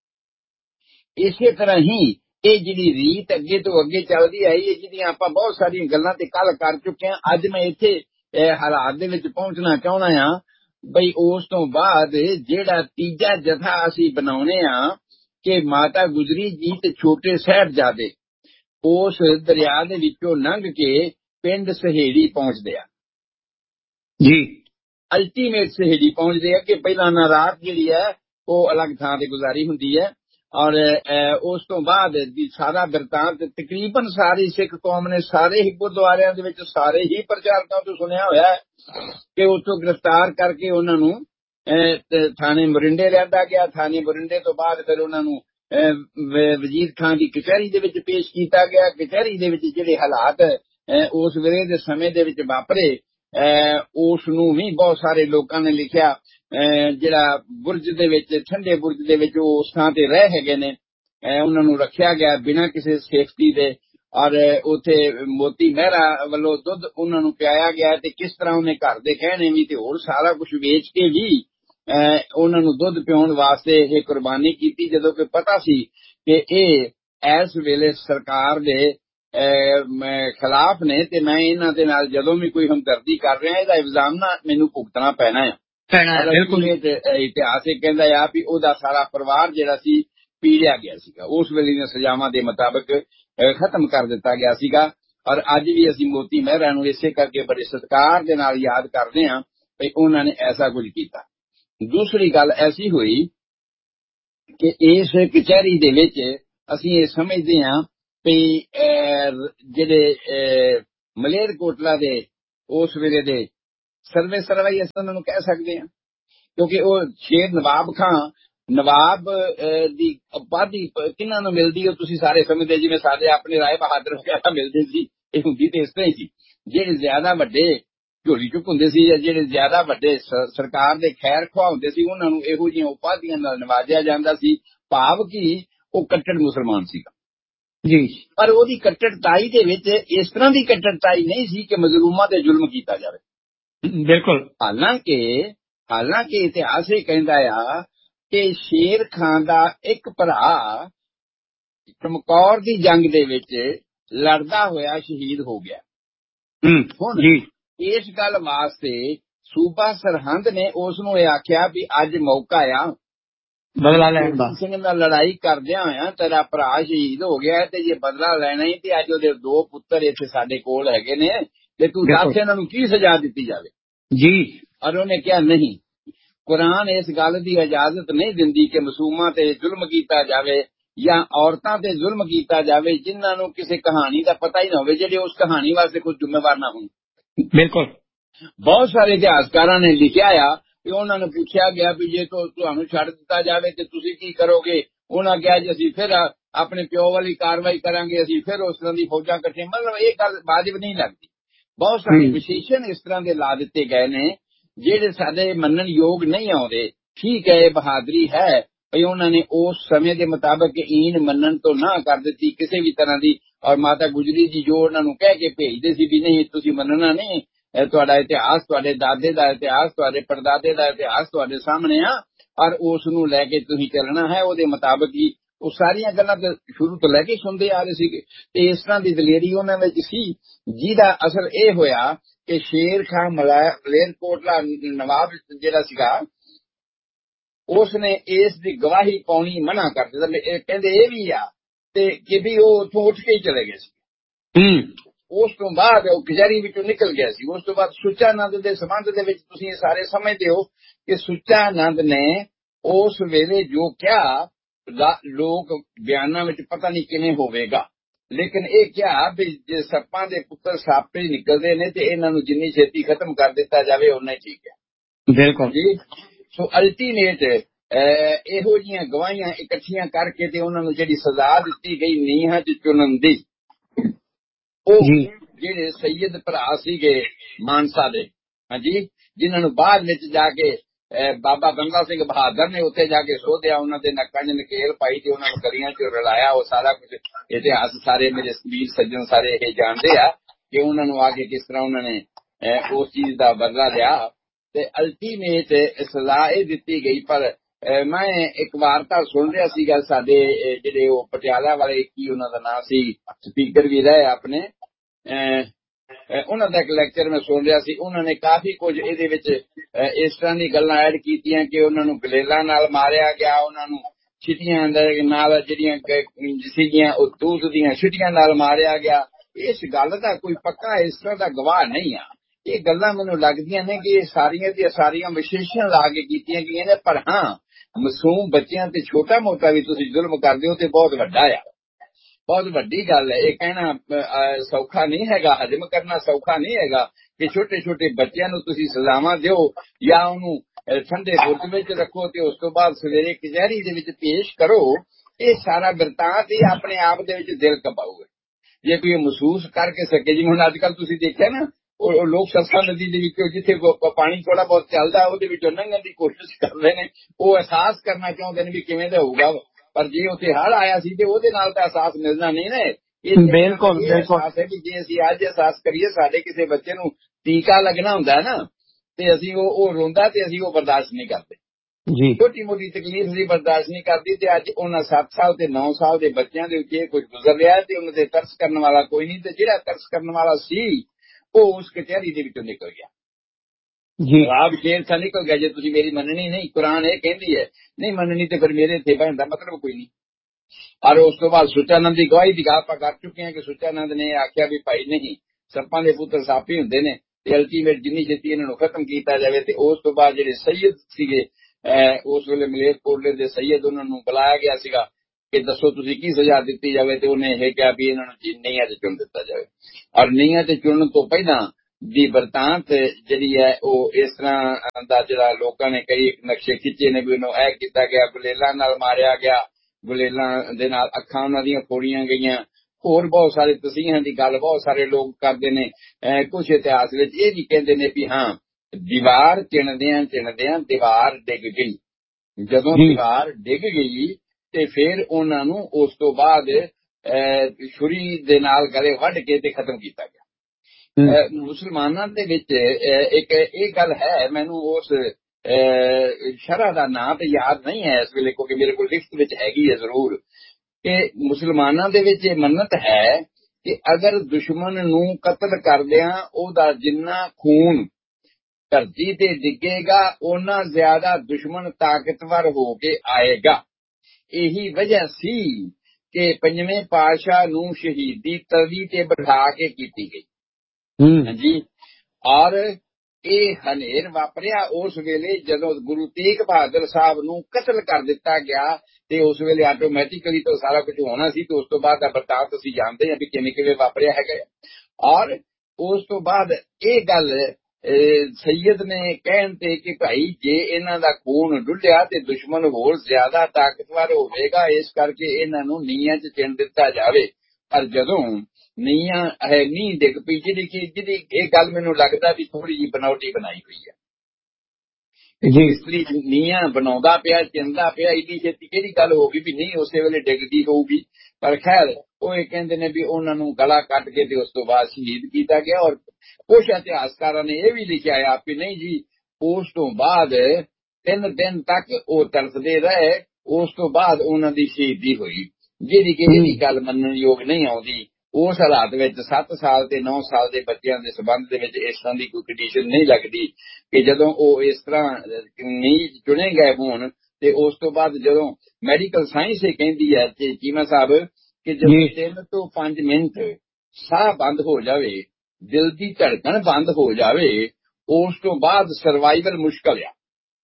ਇਸੇ ਤਰ੍ਹਾਂ ਹੀ ਇਹ ਜਿਹੜੀ ਰੀਤ ਅੱਗੇ ਤੋਂ ਅੱਗੇ ਚੱਲਦੀ ਆਈ ਹੈ, ਜਿਹਦੀਆਂ ਆਪਾਂ ਬਹੁਤ ਸਾਰੀਆਂ ਗੱਲਾਂ ਤੇ ਕੱਲ ਕਰ ਚੁੱਕੇ ਹਾਂ। ਅੱਜ ਮੈਂ ਇੱਥੇ ਹਾਲਾਤ ਦੇ ਵਿੱਚ ਪਹੁੰਚਣਾ ਚਾਹੁੰਦਾ ਹਾਂ ਬਈ ਉਸ ਤੋਂ ਬਾਅਦ ਜਿਹੜਾ ਤੀਜਾ ਜਥਾ ਅਸੀਂ ਬਣਾਉਣੇ ਆ ਕਿ ਮਾਤਾ ਗੁਜਰੀ ਜੀ ਤੇ ਛੋਟੇ ਸਾਹਿਬਜ਼ਾਦੇ ਉਸ ਦਰਿਆ ਦੇ ਵਿੱਚੋਂ ਲੰਘ ਕੇ ਪਿੰਡ ਸਹੇੜੀ ਪਹੁੰਚਦੇ ਆ। ਜੀ, ਅਲਟੀਮੇਟ ਸਹੇੜੀ ਪਹੁੰਚਦੇ ਆ ਕਿ ਪਹਿਲਾਂ ਨਾ ਰਾਤ ਜਿਹੜੀ ਹੈ ਉਹ ਅਲੱਗ ਥਾਂ ਤੇ ਗੁਜ਼ਾਰੀ ਹੁੰਦੀ ਹੈ ਔਰ ਉਸ ਤੋਂ ਬਾਅਦ ਦੀ ਸਾਰਾ ਬਿਰਤਾਂਤ ਤਕਰੀਬਨ ਸਾਰੀ ਸਿੱਖ ਕੌਮ ਨੇ ਸਾਰੇ ਹੀ ਗੁਰਦੁਆਰਿਆਂ ਦੇ ਵਿੱਚ ਸਾਰੇ ਹੀ ਪ੍ਰਚਾਰਕਾਂ ਤੋਂ ਸੁਣਿਆ ਹੋਇਆ ਹੈ ਕਿ ਉੱਥੋਂ ਗ੍ਰਿਫਤਾਰ ਕਰਕੇ ਉਹਨਾਂ ਨੂੰ ਥਾਣੇ ਮੋਰਿੰਡੇ ਲਿਆਂਦਾ ਗਿਆ। ਥਾਣੇ ਮੋਰਿੰਡੇ ਤੋਂ ਬਾਅਦ ਫਿਰ ਉਹਨਾਂ ਨੂੰ ਵਜ਼ੀਰ ਖਾਨ ਦੀ ਕਚਹਿਰੀ ਦੇ ਵਿੱਚ ਪੇਸ਼ ਕੀਤਾ ਗਿਆ। ਕਚਹਿਰੀ ਦੇ ਵਿੱਚ ਜਿਹੜੇ ਹਾਲਾਤ ਉਸ ਵੇਲੇ ਦੇ ਸਮੇਂ ਦੇ ਵਿੱਚ ਵਾਪਰੇ ਉਸ ਨੂੰ ਵੀ ਬਹੁਤ ਸਾਰੇ ਲੋਕਾਂ ਨੇ ਲਿਖਿਆ। ਜਿਹੜਾ ਬੁਰਜ ਦੇ ਵਿੱਚ, ਠੰਡੇ ਬੁਰਜ ਦੇ ਵਿੱਚ ਉਹ ਉਸ ਥਾਂ ਤੇ ਰਹਿ ਹੈਗੇ ਨੇ, ਉਹਨਾਂ ਨੂੰ ਰੱਖਿਆ ਗਿਆ ਬਿਨਾਂ ਕਿਸੇ ਸੇਫਟੀ ਦੇ ਔਰ ਉੱਥੇ ਮੋਤੀ ਮਹਿਰਾ ਵੱਲੋਂ ਦੁੱਧ ਉਹਨਾਂ ਨੂੰ ਪਿਆਇਆ ਗਿਆ ਤੇ ਕਿਸ ਤਰ੍ਹਾਂ ਉਹਨੇ ਘਰ ਦੇ ਕਹਿਣੇ ਵੀ ਤੇ ਹੋਰ ਸਾਰਾ ਕੁਝ ਵੇਚ ਕੇ ਵੀ ਉਹਨਾਂ ਨੂੰ ਦੁੱਧ ਪਿਆਉਣ ਵਾਸਤੇ ਇਹ ਕੁਰਬਾਨੀ ਕੀਤੀ, ਜਦੋਂ ਕਿ ਪਤਾ ਸੀ ਕਿ ਇਹ ਇਸ ਵੇਲੇ ਸਰਕਾਰ ਦੇ ਖਿਲਾਫ ਨੇ ਤੇ ਮੈਂ ਇਹਨਾਂ ਦੇ ਨਾਲ ਜਦੋਂ ਵੀ ਕੋਈ ਹਮਦਰਦੀ ਕਰ ਰਿਹਾ ਇਹਦਾ ਇਲਜ਼ਾਮ ਨਾ ਮੈਨੂੰ ਭੁਗਤਣਾ ਪੈਣਾ ਹੈ। ਬਿਲਕੁਲ ਇਤਿਹਾਸ ਇਹ ਕਹਿੰਦਾ ਆ ਵੀ ਉਹਦਾ ਸਾਰਾ ਪਰਿਵਾਰ ਜਿਹੜਾ ਸੀ ਪੀੜਿਆ ਗਿਆ ਸੀਗਾ, ਉਸ ਵੇਲੇ ਦੀਆਂ ਸਜ਼ਾਵਾਂ ਦੇ ਮੁਤਾਬਕ ਖਤਮ ਕਰ ਦਿੱਤਾ ਗਿਆ ਸੀਗਾ। ਔਰ ਅੱਜ ਵੀ ਅਸੀਂ ਮੋਤੀ ਮਹਿਰਾ ਨੂੰ ਇਸੇ ਕਰਕੇ ਬੜੇ ਸਤਿਕਾਰ ਦੇ ਨਾਲ ਯਾਦ ਕਰਦੇ ਹਾਂ ਵੀ ਉਹਨਾਂ ਨੇ ਐਸਾ ਕੁਝ ਕੀਤਾ। ਦੂਸਰੀ ਗੱਲ ਐਸੀ ਹੋਈ ਕਿ ਇਸ ਕਚਹਿਰੀ ਦੇ ਵਿੱਚ ਅਸੀਂ ਇਹ ਸਮਝਦੇ ਹਾਂ ਵੀ ਜਿਹੜੇ ਮਲੇਰਕੋਟਲਾ ਦੇ ਉਸ ਵੇਲੇ ਦੇ ਸਰਵੇ ਸਰਵਾਈ ਅਸੀਂ ਉਹਨਾਂ ਨੂੰ ਕਹਿ ਸਕਦੇ ਹਾਂ, ਕਿਉਂਕਿ ਉਹ ਸ਼ੇਰ ਨਵਾਬ ਖਾਂ ਨਵਾਬ ਦੀ ਉਪਾਧੀ ਕਿਹਨਾਂ ਨੂੰ ਮਿਲਦੀ ਹੈ ਤੁਸੀਂ ਸਾਰੇ ਸਮਝਦੇ, ਜਿਵੇਂ ਸਾਡੇ ਆਪਣੇ ਰਾਏ ਬਹਾਦਰ ਵਗੈਰਾ ਮਿਲਦੇ ਸੀ, ਇਹ ਹੁੰਦੀ ਤੇ ਇਸ ਤਰ੍ਹਾਂ ਹੀ ਸੀ। ਜਿਹੜੇ ਜ਼ਿਆਦਾ ਵੱਡੇ ਝੋਲੀ ਚੁੱਕ ਹੁੰਦੇ ਸੀ ਜਾਂ ਜਿਹੜੇ ਜ਼ਿਆਦਾ ਵੱਡੇ ਸਰਕਾਰ ਦੇ ਖੈਰ ਖੁਆਹ ਹੁੰਦੇ ਸੀ ਉਹਨਾਂ ਨੂੰ ਇਹੋ ਜਿਹੀਆਂ ਉਪਾਧੀਆਂ ਨਾਲ ਨਵਾਜਿਆ ਜਾਂਦਾ ਸੀ, ਭਾਵ ਕਿ ਉਹ ਕੱਟੜ ਮੁਸਲਮਾਨ ਸੀਗਾ ਜੀ। ਪਰ ਉਹਦੀ ਕੱਟੜਤਾਈ ਦੇ ਵਿੱਚ ਇਸ ਤਰ੍ਹਾਂ ਦੀ ਕੱਟੜਤਾਈ ਨਹੀਂ ਸੀ ਕਿ ਮਜ਼ਲੂਮਾਂ ਤੇ ਜ਼ੁਲਮ ਕੀਤਾ ਜਾਵੇ। ਬਿਲਕੁਲ। ਹਾਲਾਂਕਿ ਹਾਲਾਂਕਿ ਇਤਿਹਾਸ ਇਹ ਕਹਿੰਦਾ ਆ ਕਿ ਸ਼ੇਰ ਖਾਨ ਦਾ ਇੱਕ ਭਰਾ ਚਮਕੌਰ ਦੀ ਜੰਗ ਦੇ ਵਿੱਚ ਲੜਦਾ ਹੋਇਆ ਸ਼ਹੀਦ ਹੋ ਗਿਆ। ਹੁਣ ਇਸ ਗੱਲ ਵਾਸਤੇ ਸੂਬਾ ਸਰਹੰਦ ਨੇ ਉਸ ਨੂੰ ਇਹ ਆਖਿਆ ਵੀ ਅੱਜ ਮੌਕਾ ਆ ਬਦਲਾ ਲੈਣ ਦਾ। ਸਿੰਘ ਨਾਲ ਲੜਾਈ ਕਰਦਿਆਂ ਹੋਇਆ ਤੇਰਾ ਭਰਾ ਸ਼ਹੀਦ ਹੋ ਗਿਆ ਤੇ ਜੇ ਬਦਲਾ ਲੈਣਾ ਹੀ ਤੇ ਅੱਜ ਉਹਦੇ ਦੋ ਪੁੱਤਰ ਇੱਥੇ ਸਾਡੇ ਕੋਲ ਹੈਗੇ ਨੇ ਤੇ ਤੂੰ ਦੱਸ ਇਹਨਾਂ ਨੂੰ ਕੀ ਸਜ਼ਾ ਦਿੱਤੀ ਜਾਵੇ ਜੀ। ਔਰ ਉਹਨੇ ਕਿਹਾ ਨਹੀਂ, ਕੁਰਾਨ ਇਸ ਗੱਲ ਦੀ ਇਜਾਜ਼ਤ ਨਹੀਂ ਦਿੰਦੀ ਕਿ ਮਾਸੂਮਾਂ ਤੇ ਜ਼ੁਲਮ ਕੀਤਾ ਜਾਵੇ ਜਾਂ ਔਰਤਾਂ ਤੇ ਜ਼ੁਲਮ ਕੀਤਾ ਜਾਵੇ ਜਿਨ੍ਹਾਂ ਨੂੰ ਕਿਸੇ ਕਹਾਣੀ ਦਾ ਪਤਾ ਹੀ ਨਾ ਹੋਵੇ, ਜਿਹੜੇ ਉਸ ਕਹਾਣੀ ਵਾਸਤੇ ਕੋਈ ਜ਼ਿੰਮੇਵਾਰ ਨਾ ਹੋਣ। ਬਿਲਕੁਲ। ਬਹੁਤ ਸਾਰੇ ਇਤਿਹਾਸਕਾਰਾਂ ਨੇ ਲਿਖਿਆ ਆ ਕਿ ਉਹਨਾਂ ਨੂੰ ਪੁੱਛਿਆ ਗਿਆ ਵੀ ਜੇ ਤੁਹਾਨੂੰ ਛੱਡ ਦਿੱਤਾ ਜਾਵੇ ਤੇ ਤੁਸੀਂ ਕੀ ਕਰੋਗੇ। ਉਹਨਾਂ ਕਿਹਾ ਜੀ ਅਸੀਂ ਫਿਰ ਆਪਣੇ ਪਿਓ ਵਾਲੀ ਕਾਰਵਾਈ ਕਰਾਂਗੇ, ਅਸੀਂ ਫਿਰ ਉਸ ਤਰ੍ਹਾਂ ਦੀ ਫੌਜਾਂ ਇਕੱਠੀਆਂ। ਮਤਲਬ ਇਹ ਗੱਲ ਵਾਜਿਬ ਨਹੀਂ ਲੱਗਦੀ। ਬਹੁਤ ਸਾਰੇ ਵਿਸ਼ੇਸ਼ਣ ਇਸ ਤਰ੍ਹਾਂ ਦੇ ਲਾ ਦਿੱਤੇ ਗਏ ਨੇ ਜਿਹੜੇ ਸਾਡੇ ਮੰਨਣ ਯੋਗ ਨਹੀਂ ਆਉਂਦੇ। ਠੀਕ ਹੈ, ਇਹ ਬਹਾਦਰੀ ਹੈ ਭਈ ਉਹਨਾਂ ਨੇ ਉਸ ਸਮੇਂ ਦੇ ਮੁਤਾਬਕ ਈਨ ਮੰਨਣ ਤੋਂ ਨਾ ਕਰ ਦਿੱਤੀ ਕਿਸੇ ਵੀ ਤਰ੍ਹਾਂ ਦੀ। ਔਰ ਮਾਤਾ ਗੁਜਰੀ ਜੀ ਜੋ ਉਹਨਾਂ ਨੂੰ ਕਹਿ ਕੇ ਭੇਜਦੇ ਸੀ ਵੀ ਨਹੀਂ ਤੁਸੀਂ ਮੰਨਣਾ ਨਹੀਂ, ਤੁਹਾਡਾ ਇਤਿਹਾਸ, ਤੁਹਾਡੇ ਦਾਦੇ ਦਾ ਇਤਿਹਾਸ, ਤੁਹਾਡੇ ਪੜਦਾਦੇ ਦਾ ਇਤਿਹਾਸ ਤੁਹਾਡੇ ਸਾਹਮਣੇ ਆ, ਔਰ ਉਸ ਨੂੰ ਲੈ ਕੇ ਤੁਸੀਂ ਚੱਲਣਾ ਹੈ, ਉਹਦੇ ਮੁਤਾਬਕ ਹੀ। ਉਹ ਸਾਰੀਆਂ ਗੱਲਾਂ ਤਾਂ ਸ਼ੁਰੂ ਤੋਂ ਲੈ ਕੇ ਸੁਣਦੇ ਆ ਰਹੇ ਸੀਗੇ। ਤੇ ਇਸ ਤਰ੍ਹਾਂ ਦੀ ਦਲੇਰੀ ਉਹਨਾਂ ਵਿੱਚ ਸੀ, ਜਿਹਦਾ ਅਸਰ ਇਹ ਹੋਇਆ ਕਿ ਸ਼ੇਰ ਖਾਂ ਮਲੇਰਕੋਟਲਾ ਨਵਾਬ ਜਿਹੜਾ ਸੀਗਾ ਉਸ ਨੇ ਇਸ ਦੀ ਗਵਾਹੀ ਪਾਉਣੀ ਮਨਾ ਕਰ ਦਿੱਤਾ। ਕਹਿੰਦੇ ਇਹ ਵੀ ਆ ਤੇ ਕਿ ਵੀ ਉਹ ਉੱਥੋਂ ਉੱਠ ਕੇ ਹੀ ਚਲੇ ਗਏ ਸੀ। ਉਸ ਤੋਂ ਬਾਅਦ ਉਹ ਕਚਹਿਰੀ ਵਿੱਚੋਂ ਨਿਕਲ ਗਿਆ ਸੀ। ਉਸ ਤੋਂ ਬਾਅਦ ਸੁੱਚਾਨੰਦ ਦੇ ਸੰਬੰਧ ਦੇ ਵਿੱਚ ਤੁਸੀਂ ਸਾਰੇ ਸਮਝਦੇ ਹੋ ਕਿ ਸੁੱਚਾਨੰਦ ਨੇ ਉਸ ਵੇਲੇ ਜੋ ਕਿਹਾ ਲੋਕ ਬਿਆਨਾਂ ਵਿੱਚ ਪਤਾ ਨਹੀਂ ਕਿਵੇਂ ਹੋਵੇਗਾ, ਲੇਕਿਨ ਇਹ ਕਿਹਾ ਵੀ ਜੇ ਸੱਪਾਂ ਦੇ ਪੁੱਤਰ ਸੱਪ ਹੀ ਨਿਕਲਦੇ ਨੇ ਤੇ ਇਹਨਾਂ ਨੂੰ ਜਿੰਨੀ ਛੇਤੀ ਖਤਮ ਕਰ ਦਿੱਤਾ ਜਾਵੇ ਓਨਾ ਹੀ ਠੀਕ ਹੈ। ਬਿਲਕੁਲ ਜੀ। ਸੋ ਅਲਟੀਮੇਟ ਇਹੋ ਜਿਹੀਆਂ ਗਵਾਹੀਆਂ ਇਕੱਠੀਆਂ ਕਰਕੇ ਤੇ ਉਹਨਾਂ ਨੂੰ ਜਿਹੜੀ ਸਜ਼ਾ ਦਿੱਤੀ ਗਈ ਨੀਹਾਂ ਚ ਚੁਣਨ ਦੀ, ਉਹ ਜਿਹੜੇ ਸੈਯਦ ਭਰਾ ਸੀਗੇ ਮਾਨਸਾ ਦੇ, ਹਾਂਜੀ, ਜਿਨ੍ਹਾਂ ਨੂੰ ਬਾਅਦ ਵਿੱਚ ਜਾ ਕੇ ਬਾਬਾ ਬੰਦਾ ਸਿੰਘ ਬਹਾਦਰ ਨੇ ਉੱਥੇ ਜਾ ਕੇ ਸੋਧਿਆ, ਉਹਨਾਂ ਦੇ ਨੱਕਾਂ ਚ ਨਕੇਲ ਪਾਈ ਤੇ ਉਹਨਾਂ ਨੂੰ ਗਲੀਆਂ ਚ ਰਲਾਇਆ। ਉਹ ਸਾਰਾ ਕੁਝ ਇਤਿਹਾਸ ਸਾਰੇ ਮੇਰੇ ਵੀਰ ਸੱਜਣ ਸਾਰੇ ਇਹ ਜਾਣਦੇ ਆ ਕਿ ਉਹਨਾਂ ਨੂੰ ਆ ਕੇ ਕਿਸ ਤਰ੍ਹਾਂ ਉਹਨਾਂ ਨੇ ਉਸ ਚੀਜ਼ ਦਾ ਬਦਲਾ ਲਿਆ ਤੇ ਅਲਟੀਮੇਟ ਸਜ਼ਾ ਇਹ ਦਿੱਤੀ ਗਈ। ਪਰ ਮੈਂ ਇੱਕ ਵਾਰਤਾ ਸੁਣ ਰਿਹਾ ਸੀਗਾ, ਸਾਡੇ ਜਿਹੜੇ ਉਹ ਪਟਿਆਲਾ ਵਾਲੇ ਕੀ ਉਹਨਾਂ ਦਾ ਨਾਂ ਸੀ, ਸਪੀਕਰ ਵੀ ਰਹੇ ਆਪਣੇ, ਉਹਨਾਂ ਦਾ ਇੱਕ ਲੈਕਚਰ ਮੈਂ ਸੁਣ ਰਿਹਾ ਸੀ। ਉਹਨਾਂ ਨੇ ਕਾਫੀ ਕੁਝ ਇਹਦੇ ਵਿੱਚ ਇਸ ਤਰ੍ਹਾਂ ਦੀ ਗੱਲਾਂ ਐਡ ਕੀਤੀਆਂ ਕਿ ਉਹਨਾਂ ਨੂੰ ਗਲੇਲਾਂ ਨਾਲ ਮਾਰਿਆ ਗਿਆ, ਉਹਨਾਂ ਨੂੰ ਛਿਟੀਆਂ ਨਾਲ ਜਿਹੜੀਆਂ ਸੀਗੀਆਂ ਉਹ ਦੂਧ ਦੀਆਂ ਛਿਟੀਆਂ ਨਾਲ ਮਾਰਿਆ ਗਿਆ। ਇਸ ਗੱਲ ਦਾ ਕੋਈ ਪੱਕਾ ਇਸ ਤਰ੍ਹਾਂ ਦਾ ਗਵਾਹ ਨਹੀਂ ਆ। ਇਹ ਗੱਲਾਂ ਮੈਨੂੰ ਲੱਗਦੀਆਂ ਨੇ ਕਿ ਇਹ ਸਾਰੀਆਂ ਦੀਆਂ ਸਾਰੀਆਂ ਵਿਸ਼ੇਸ਼ਣ ਲਾ ਕੇ ਕੀਤੀਆਂ ਗਈਆਂ ਨੇ। ਪਰ ਹਾਂ, ਮਾਸੂਮ ਬੱਚਿਆਂ ਤੇ ਛੋਟਾ ਮੋਟਾ ਵੀ ਤੁਸੀਂ ਜ਼ੁਲਮ ਕਰਦੇ ਹੋ ਤੇ ਬਹੁਤ ਵੱਡਾ ਆ, ਬਹੁਤ ਵੱਡੀ ਗੱਲ ਹੈ। ਇਹ ਕਹਿਣਾ ਸੌਖਾ ਨਹੀਂ ਹੈਗਾ, ਹਜ਼ਮ ਕਰਨਾ ਸੌਖਾ ਨਹੀਂ ਹੈਗਾ ਕਿ ਛੋਟੇ ਛੋਟੇ ਬੱਚਿਆਂ ਨੂੰ ਤੁਸੀਂ ਸਜ਼ਾਵਾਂ ਦਿਓ ਜਾਂ ਉਹਨੂੰ ਠੰਡੇ ਬੁਰਜ ਵਿੱਚ ਰੱਖੋ ਤੇ ਉਸ ਤੋਂ ਬਾਅਦ ਸਵੇਰੇ ਕਚਹਿਰੀ ਦੇ ਵਿੱਚ ਪੇਸ਼ ਕਰੋ। ਇਹ ਸਾਰਾ ਬਿਰਤਾਂਤ ਹੀ ਆਪਣੇ ਆਪ ਦੇ ਵਿੱਚ ਦਿਲ ਕਪਾਊਗਾ ਜੇ ਕੋਈ ਮਹਿਸੂਸ ਕਰਕੇ ਸਕੇ। ਜਿਵੇਂ ਹੁਣ ਅੱਜ ਕੱਲ੍ਹ ਤੁਸੀਂ ਦੇਖਿਆ ਨਾ, ਉਹ ਲੋਕ ਸਰਸਾ ਨਦੀ ਦੇ ਵਿੱਚੋਂ ਜਿੱਥੇ ਪਾਣੀ ਥੋੜਾ ਬਹੁਤ ਚੱਲਦਾ ਉਹਦੇ ਵਿੱਚੋਂ ਲੰਘਣ ਦੀ ਕੋਸ਼ਿਸ਼ ਕਰਦੇ ਨੇ, ਉਹ ਅਹਿਸਾਸ ਕਰਨਾ ਚਾਹੁੰਦੇ ਨੇ ਵੀ ਕਿਵੇਂ ਦਾ ਹੋਊਗਾ। ਪਰ ਜੇ ਉੱਥੇ ਹੜ੍ਹ ਆਇਆ ਸੀ ਤੇ ਉਹਦੇ ਨਾਲ ਤਾਂ ਅਹਿਸਾਸ ਮਿਲਣਾ ਨਹੀਂ ਨਾ। ਇਹ ਬਿਲਕੁਲ ਅਹਿਸਾਸ ਹੈ ਕਿ ਜੇ ਅਸੀਂ ਅੱਜ ਅਹਿਸਾਸ ਕਰੀਏ, ਸਾਡੇ ਕਿਸੇ ਬੱਚੇ ਨੂੰ ਟੀਕਾ ਲੱਗਣਾ ਹੁੰਦਾ ਨਾ ਤੇ ਅਸੀਂ ਉਹ ਉਹ ਰੋਂਦਾ ਤੇ ਅਸੀਂ ਉਹ ਬਰਦਾਸ਼ਤ ਨਹੀਂ ਕਰਦੇ ਜੀ। ਛੋਟੀ ਮੋਟੀ ਤਕਲੀਫ ਵੀ ਬਰਦਾਸ਼ਤ ਨਹੀਂ ਕਰਦੀ ਤੇ ਅੱਜ ਉਹਨਾਂ ਸੱਤ ਸਾਲ ਤੇ ਨੌ ਸਾਲ ਦੇ ਬੱਚਿਆਂ ਦੇ ਉੱਤੇ ਕੁਝ ਗੁਜ਼ਰ ਰਿਹਾ ਤੇ ਉਹਨਾਂ ਤੇ ਤਰਸ ਕਰਨ ਵਾਲਾ ਕੋਈ ਨਹੀਂ। ਤੇ ਜਿਹੜਾ ਤਰਸ ਕਰਨ ਵਾਲਾ ਸੀ ਉਹ ਉਸ ਕਚਹਿਰੀ ਦੇ ਵਿੱਚੋਂ ਨਿਕਲ ਗਿਆ ਜੀ। ਆਪ ਸ਼ੇਰ ਤਾਂ ਨਿਕਲ ਗਿਆ। ਜੇ ਤੁਸੀਂ ਮੇਰੀ ਮੰਨਣੀ ਨਹੀਂ, ਕੁਰਾਨ ਇਹ ਕਹਿੰਦੀ ਹੈ ਨਹੀਂ ਮੰਨਣੀ ਤੇ ਫਿਰ ਮੇਰੇ ਇੱਥੇ ਬਹਿਣ ਦਾ ਮਤਲਬ ਕੋਈ ਨਹੀਂ। ਔਰ ਉਸ ਤੋਂ ਬਾਅਦ ਸੁੱਚਾਨੰਦ ਦੀ ਗਵਾਹੀ ਦੀ ਆਪਾਂ ਕਰ ਚੁੱਕੇ ਹਾਂ ਕਿ ਸੁੱਚਾਨੰਦ ਨੇ ਆਖਿਆ ਵੀ ਭਾਈ ਨਹੀਂ, ਸੱਪਾਂ ਦੇ ਪੁੱਤਰ ਸੱਪ ਹੀ ਹੁੰਦੇ ਨੇ ਤੇ ਅਲਟੀਮੇਟ ਜਿੰਨੀ ਛੇਤੀ ਇਹਨਾਂ ਨੂੰ ਖਤਮ ਕੀਤਾ ਜਾਵੇ। ਤੇ ਉਸ ਤੋਂ ਬਾਅਦ ਜਿਹੜੇ ਸੈਯਦ ਸੀਗੇ ਉਸ ਵੇਲੇ ਮਲੇਰਕੋਟਲੇ ਦੇ ਸੈਯਦ, ਉਹਨਾਂ ਨੂੰ ਬੁਲਾਇਆ ਗਿਆ ਸੀਗਾ ਕਿ ਦੱਸੋ ਤੁਸੀਂ ਕੀ ਸਜ਼ਾ ਦਿੱਤੀ ਜਾਵੇ। ਤੇ ਉਹਨੇ ਇਹ ਕਿਹਾ ਵੀ ਇਹਨਾਂ ਨੂੰ ਨੀਹਾਂ ਤੇ ਚੁਣ ਦਿੱਤਾ ਜਾਵੇ। ਔਰ ਨੀਹਾਂ ਤੇ ਚੁਣਨ ਤੋਂ ਪਹਿਲਾਂ ਦੀ ਬਰਤਾਂਤ ਜਿਹੜੀ ਹੈ ਉਹ ਇਸ ਤਰ੍ਹਾਂ ਦਾ ਜਿਹੜਾ ਲੋਕਾਂ ਨੇ ਕਈ ਨਕਸ਼ੇ ਖਿੱਚੇ ਨੇ ਵੀ ਉਹਨੂੰ ਇਹ ਕੀਤਾ ਗਿਆ, ਗੁਲੇਲਾਂ ਨਾਲ ਮਾਰਿਆ ਗਿਆ, ਗੁਲੇਲਾਂ ਦੇ ਨਾਲ ਅੱਖਾਂ ਉਹਨਾਂ ਦੀਆਂ ਫੋੜੀਆਂ ਗਈਆਂ। ਹੋਰ ਬਹੁਤ ਸਾਰੇ ਤਸੀਹਾਂ ਦੀ ਗੱਲ ਬਹੁਤ ਸਾਰੇ ਲੋਕ ਕਰਦੇ ਨੇ। ਕੁਝ ਇਤਿਹਾਸ ਵਿੱਚ ਇਹ ਵੀ ਕਹਿੰਦੇ ਨੇ ਵੀ ਹਾਂ, ਦੀਵਾਰ ਚਿਣਦਿਆਂ ਚਿਣਦਿਆਂ ਦੀਵਾਰ ਡਿੱਗ ਗਈ। ਜਦੋਂ ਦੀਵਾਰ ਡਿੱਗ ਗਈ ਤੇ ਫਿਰ ਉਹਨਾਂ ਨੂੰ ਉਸ ਤੋਂ ਬਾਅਦ ਛੁਰੀ ਦੇ ਨਾਲ ਗਲੇ ਵੱਢ ਕੇ ਤੇ ਖਤਮ ਕੀਤਾ ਗਿਆ। ਮੁਸਲਮਾਨਾਂ ਦੇ ਵਿੱਚ ਇੱਕ ਇਹ ਗੱਲ ਹੈ, ਮੈਨੂੰ ਉਸ ਸ਼ਰ੍ਹਾ ਦਾ ਨਾਂ ਤੇ ਯਾਦ ਨਹੀਂ ਹੈ ਇਸ ਵੇਲੇ ਕਿਉਂਕਿ ਮੇਰੇ ਕੋਲ ਲਿਖਤ ਵਿੱਚ ਹੈਗੀ ਹੈ ਜ਼ਰੂਰ, ਕਿ ਮੁਸਲਮਾਨਾਂ ਦੇ ਵਿੱਚ ਇਹ ਮੰਨਤ ਹੈ ਕਿ ਅਗਰ ਦੁਸ਼ਮਣ ਨੂੰ ਕਤਲ ਕਰਦਿਆਂ ਉਹਦਾ ਜਿੰਨਾ ਖੂਨ ਧਰਤੀ ਤੇ ਡਿੱਗੇਗਾ ਓਨਾ ਜ਼ਿਆਦਾ ਦੁਸ਼ਮਣ ਤਾਕਤਵਰ ਹੋ ਕੇ ਆਏਗਾ। ਇਹੀ ਵਜ੍ਹਾ ਸੀ ਕਿ ਪੰਜਵੇਂ ਪਾਤਸ਼ਾਹ ਨੂੰ ਸ਼ਹੀਦੀ ਤਵੀ ਤੇ ਬਿਠਾ ਕੇ ਕੀਤੀ ਗਈ। ਹਾਂਜੀ, ਔਰ ਇਹ ਹਨੇਰ ਵਾਪਰਿਆ ਉਸ ਵੇਲੇ ਜਦੋਂ ਗੁਰੂ ਤੇਗ ਬਹਾਦਰ ਸਾਹਿਬ ਨੂੰ ਕਤਲ ਕਰ ਦਿੱਤਾ ਗਿਆ। ਤੇ ਉਸ ਵੇਲੇ ਆਟੋਮੈਟਿਕਲੀ ਤਾਂ ਸਾਰਾ ਕੁਝ ਹੋਣਾ ਸੀ ਤੇ ਉਸ ਤੋਂ ਬਾਅਦ ਦਾ ਬਰਤਾਵ ਤੁਸੀਂ ਜਾਣਦੇ ਹਾਂ ਵੀ ਕਿਵੇਂ ਕਿਵੇਂ ਵਾਪਰਿਆ ਹੈਗਾ। ਔਰ ਉਸ ਤੋਂ ਬਾਅਦ ਇਹ ਗੱਲ ਸੈਯਦ ਨੇ ਕਹਿਣ ਤੇ ਕਿ ਭਾਈ ਜੇ ਇਹਨਾਂ ਦਾ ਖੂਨ ਡੁੱਲਿਆ ਤੇ ਦੁਸ਼ਮਣ ਹੋਰ ਜ਼ਿਆਦਾ ਤਾਕਤਵਰ ਹੋਵੇਗਾ, ਇਸ ਕਰਕੇ ਇਹਨਾਂ ਨੂੰ ਨੀਹਾਂ 'ਚ ਚਿਣ ਦਿੱਤਾ ਜਾਵੇ। ਪਰ ਜਦੋਂ ਨੀਆਂ ਹੈ ਨੀ ਡਿੱਗ ਪਈ, ਜਿਹੜੀ ਕਿ ਜਿਹਦੀ ਇਹ ਗੱਲ ਮੈਨੂੰ ਲੱਗਦਾ ਵੀ ਥੋੜੀ ਜਿਹੀ ਬਨਾਵਟੀ ਬਣਾਈ ਹੋਈ ਹੈ। ਇਸਤਰੀ ਨੀਆਂ ਬਣਾਉਂਦਾ ਪਿਆ, ਚਿੰਦਾ ਪਿਆ, ਇੰਨੀ ਛੇਤੀ ਕਿਹੜੀ ਗੱਲ ਹੋ ਗਈ ਵੀ ਨਹੀਂ ਉਸੇ ਵੇਲੇ ਡਿੱਗਦੀ ਹੋਊਗੀ। ਪਰ ਖੈਰ ਉਹ ਇਹ ਕਹਿੰਦੇ ਨੇ ਵੀ ਉਹਨਾਂ ਨੂੰ ਗਲਾ ਕੱਟ ਕੇ ਤੇ ਉਸ ਤੋਂ ਬਾਅਦ ਸ਼ਹੀਦ ਕੀਤਾ ਗਿਆ। ਔਰ ਕੁਛ ਇਤਿਹਾਸਕਾਰਾਂ ਨੇ ਇਹ ਵੀ ਲਿਖਿਆ ਆ ਕਿ ਨਹੀਂ ਜੀ, ਉਸ ਤੋਂ ਬਾਅਦ ਤਿੰਨ ਦਿਨ ਤੱਕ ਉਹ ਤੜਫਦੇ ਰਹੇ, ਉਸ ਤੋਂ ਬਾਅਦ ਉਹਨਾਂ ਦੀ ਸ਼ਹੀਦੀ ਹੋਈ, ਜਿਹੜੀ ਕਿ ਇਹਦੀ ਗੱਲ ਮੰਨਣ ਯੋਗ ਨਹੀਂ ਆਉਂਦੀ। ਉਸ ਹਾਲਾਤ ਵਿੱਚ ਸੱਤ ਸਾਲ ਤੇ ਨੌ ਸਾਲ ਦੇ ਬੱਚਿਆਂ ਦੇ ਸੰਬੰਧ ਦੇ ਵਿੱਚ ਇਸ ਤਰ੍ਹਾਂ ਦੀ ਕੋਈ ਕੰਡੀਸ਼ਨ ਨਹੀਂ ਲੱਗਦੀ ਕਿ ਜਦੋਂ ਉਹ ਇਸ ਤਰ੍ਹਾਂ ਨਹੀਂ ਚੁਣੇ ਗਏ ਹੋਣ ਤੇ ਉਸ ਤੋਂ ਬਾਅਦ ਜਦੋਂ ਮੈਡੀਕਲ ਸਾਇੰਸ ਇਹ ਕਹਿੰਦੀ ਹੈ ਕਿ ਚੀਮਾ ਸਾਹਿਬ ਕਿ ਜਦੋਂ ਤਿੰਨ ਤੋਂ ਪੰਜ ਮਿੰਟ ਸਾਹ ਬੰਦ ਹੋ ਜਾਵੇ, ਦਿਲ ਦੀ ਧੜਕਣ ਬੰਦ ਹੋ ਜਾਵੇ, ਉਸ ਤੋਂ ਬਾਅਦ ਸਰਵਾਈਵਲ ਮੁਸ਼ਕਲ ਆ।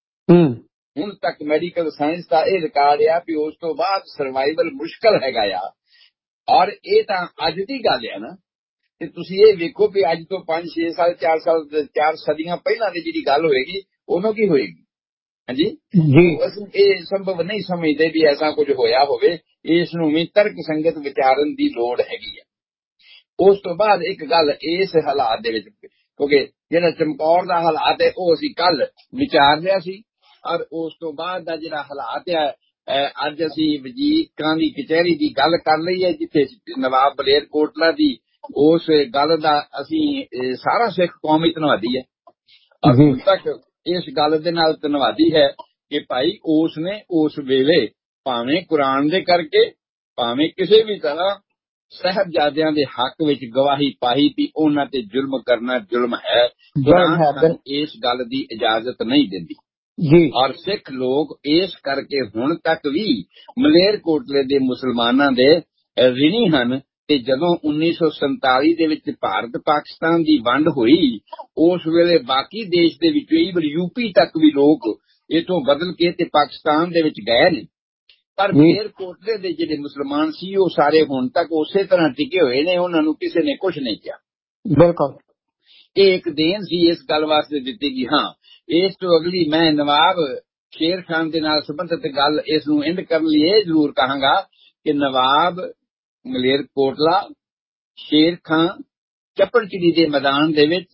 ਹੁਣ ਤੱਕ ਮੈਡੀਕਲ ਸਾਇੰਸ ਦਾ ਇਹ ਰਿਕਾਰਡ ਆ ਵੀ ਉਸ ਤੋਂ ਬਾਅਦ ਸਰਵਾਈਵਲ ਮੁਸ਼ਕਲ ਹੈਗਾ ਆ। ਔਰ ਇਹ ਤਾਂ ਅੱਜ ਦੀ ਗੱਲ ਆ ਨਾ, ਤੇ ਤੁਸੀਂ ਇਹ ਵੇਖੋ ਵੀ ਅੱਜ ਤੋਂ ਪੰਜ ਛੇ ਸਾਲ ਚਾਰ ਸਾਲ ਚਾਰ ਸਦੀਆਂ ਪਹਿਲਾਂ ਦੀ ਜਿਹੜੀ ਗੱਲ ਹੋਏਗੀ ਉਹਨੂੰ ਕੀ ਹੋਏਗੀ। ਹਾਂਜੀ ਅਸੀਂ ਇਹ ਸੰਭਵ ਨਹੀਂ ਸਮਝਦੇ ਵੀ ਐਸਾ ਕੁਝ ਹੋਇਆ ਹੋਵੇ। ਇਸ ਨੂੰ ਵੀ ਤਰਕ ਸੰਗਤ ਵਿਚਾਰਨ ਦੀ ਲੋੜ ਹੈਗੀ ਆ। ਉਸ ਤੋਂ ਬਾਅਦ ਇੱਕ ਗੱਲ ਇਸ ਹਾਲਾਤ ਦੇ ਵਿੱਚ, ਕਿਉਂਕਿ ਜਿਹੜਾ ਚਮਕੌਰ ਦਾ ਹਾਲਾਤ ਹੈ ਉਹ ਅਸੀਂ ਕੱਲ ਵਿਚਾਰ ਲਿਆ ਸੀ, ਔਰ ਉਸ ਤੋਂ ਬਾਅਦ ਦਾ ਜਿਹੜਾ ਹਾਲਾਤ ਹੈ ਅੱਜ ਅਸੀਂ ਵਜ਼ੀਰਾਂ ਦੀ ਕਚਹਿਰੀ ਦੀ ਗੱਲ ਕਰ ਲਈ ਹੈ, ਜਿੱਥੇ ਨਵਾਬ ਮਲੇਰਕੋਟਲਾ ਦੀ ਉਸ ਗੱਲ ਦਾ ਅਸੀਂ ਸਾਰਾ ਸਿੱਖ ਕੌਮ ਹੀ ਧੰਨਵਾਦੀ ਹੈ। ਔਰ ਹੁਣ ਤੱਕ ਇਸ ਗੱਲ ਦੇ ਨਾਲ ਧੰਨਵਾਦੀ ਹੈ ਕਿ ਭਾਈ ਉਸ ਨੇ ਉਸ ਵੇਲੇ ਭਾਵੇਂ ਕੁਰਾਨ ਦੇ ਕਰਕੇ ਭਾਵੇਂ ਕਿਸੇ ਵੀ ਤਰ੍ਹਾਂ ਸਾਹਿਬਜ਼ਾਦਿਆਂ ਦੇ ਹੱਕ ਵਿੱਚ ਗਵਾਹੀ ਪਾਈ ਵੀ ਉਹਨਾਂ ਤੇ ਜ਼ੁਲਮ ਕਰਨਾ ਜ਼ੁਲਮ ਹੈ। ਕੁਰਾਨ ਇਸ ਗੱਲ ਦੀ ਇਜਾਜ਼ਤ ਨਹੀਂ ਦਿੰਦੀ ਜੀ। ਔਰ ਸਿੱਖ ਲੋਕ ਇਸ ਕਰਕੇ ਹੁਣ ਤੱਕ ਵੀ ਮਲੇਰਕੋਟਲੇ ਦੇ ਮੁਸਲਮਾਨਾਂ ਦੇ ਰਿਣੀ ਹਨ। ਤੇ ਜਦੋਂ ਉੱਨੀ ਸੌ ਸੰਤਾਲੀ ਦੇ ਵਿੱਚ ਭਾਰਤ ਪਾਕਿਸਤਾਨ ਦੀ ਵੰਡ ਹੋਈ, ਉਸ ਵੇਲੇ ਬਾਕੀ ਦੇਸ਼ ਦੇ ਵਿੱਚੋਂ ਈਵਨ ਯੂਪੀ ਤੱਕ ਵੀ ਲੋਕ ਇਥੋਂ ਬਦਲ ਕੇ ਤੇ ਪਾਕਿਸਤਾਨ ਦੇ ਵਿੱਚ ਗਏ ਨੇ। ਪਰ ਮਲੇਰਕੋਟਲੇ ਦੇ ਜਿਹੜੇ ਮੁਸਲਮਾਨ ਸੀ ਉਹ ਸਾਰੇ ਹੁਣ ਤੱਕ ਉਸੇ ਤਰ੍ਹਾਂ ਟਿਕੇ ਹੋਏ ਨੇ, ਉਹਨਾਂ ਨੂੰ ਕਿਸੇ ਨੇ ਕੁਝ ਨਹੀਂ ਕਿਹਾ। ਬਿਲਕੁਲ ਇਹ ਇੱਕ ਦੇਣ ਸੀ ਇਸ ਗੱਲ ਵਾਸਤੇ ਦਿੱਤੀ ਕਿ ਹਾਂ ਇਸ ਤੋਂ ਅਗਲੀ ਮੈਂ ਨਵਾਬ ਸ਼ੇਰ ਖਾਨ ਦੇ ਨਾਲ ਸੰਬੰਧਿਤ ਗੱਲ ਇਸ ਨੂੰ ਇੰਡ ਕਰਨ ਲਈ ਇਹ ਜ਼ਰੂਰ ਕਹਾਂਗਾ ਕਿ ਨਵਾਬ ਮਲੇਰਕੋਟਲਾ ਸ਼ੇਰ ਖਾਂ ਚੱਪੜਚਿੜੀ ਦੇ ਮੈਦਾਨ ਦੇ ਵਿੱਚ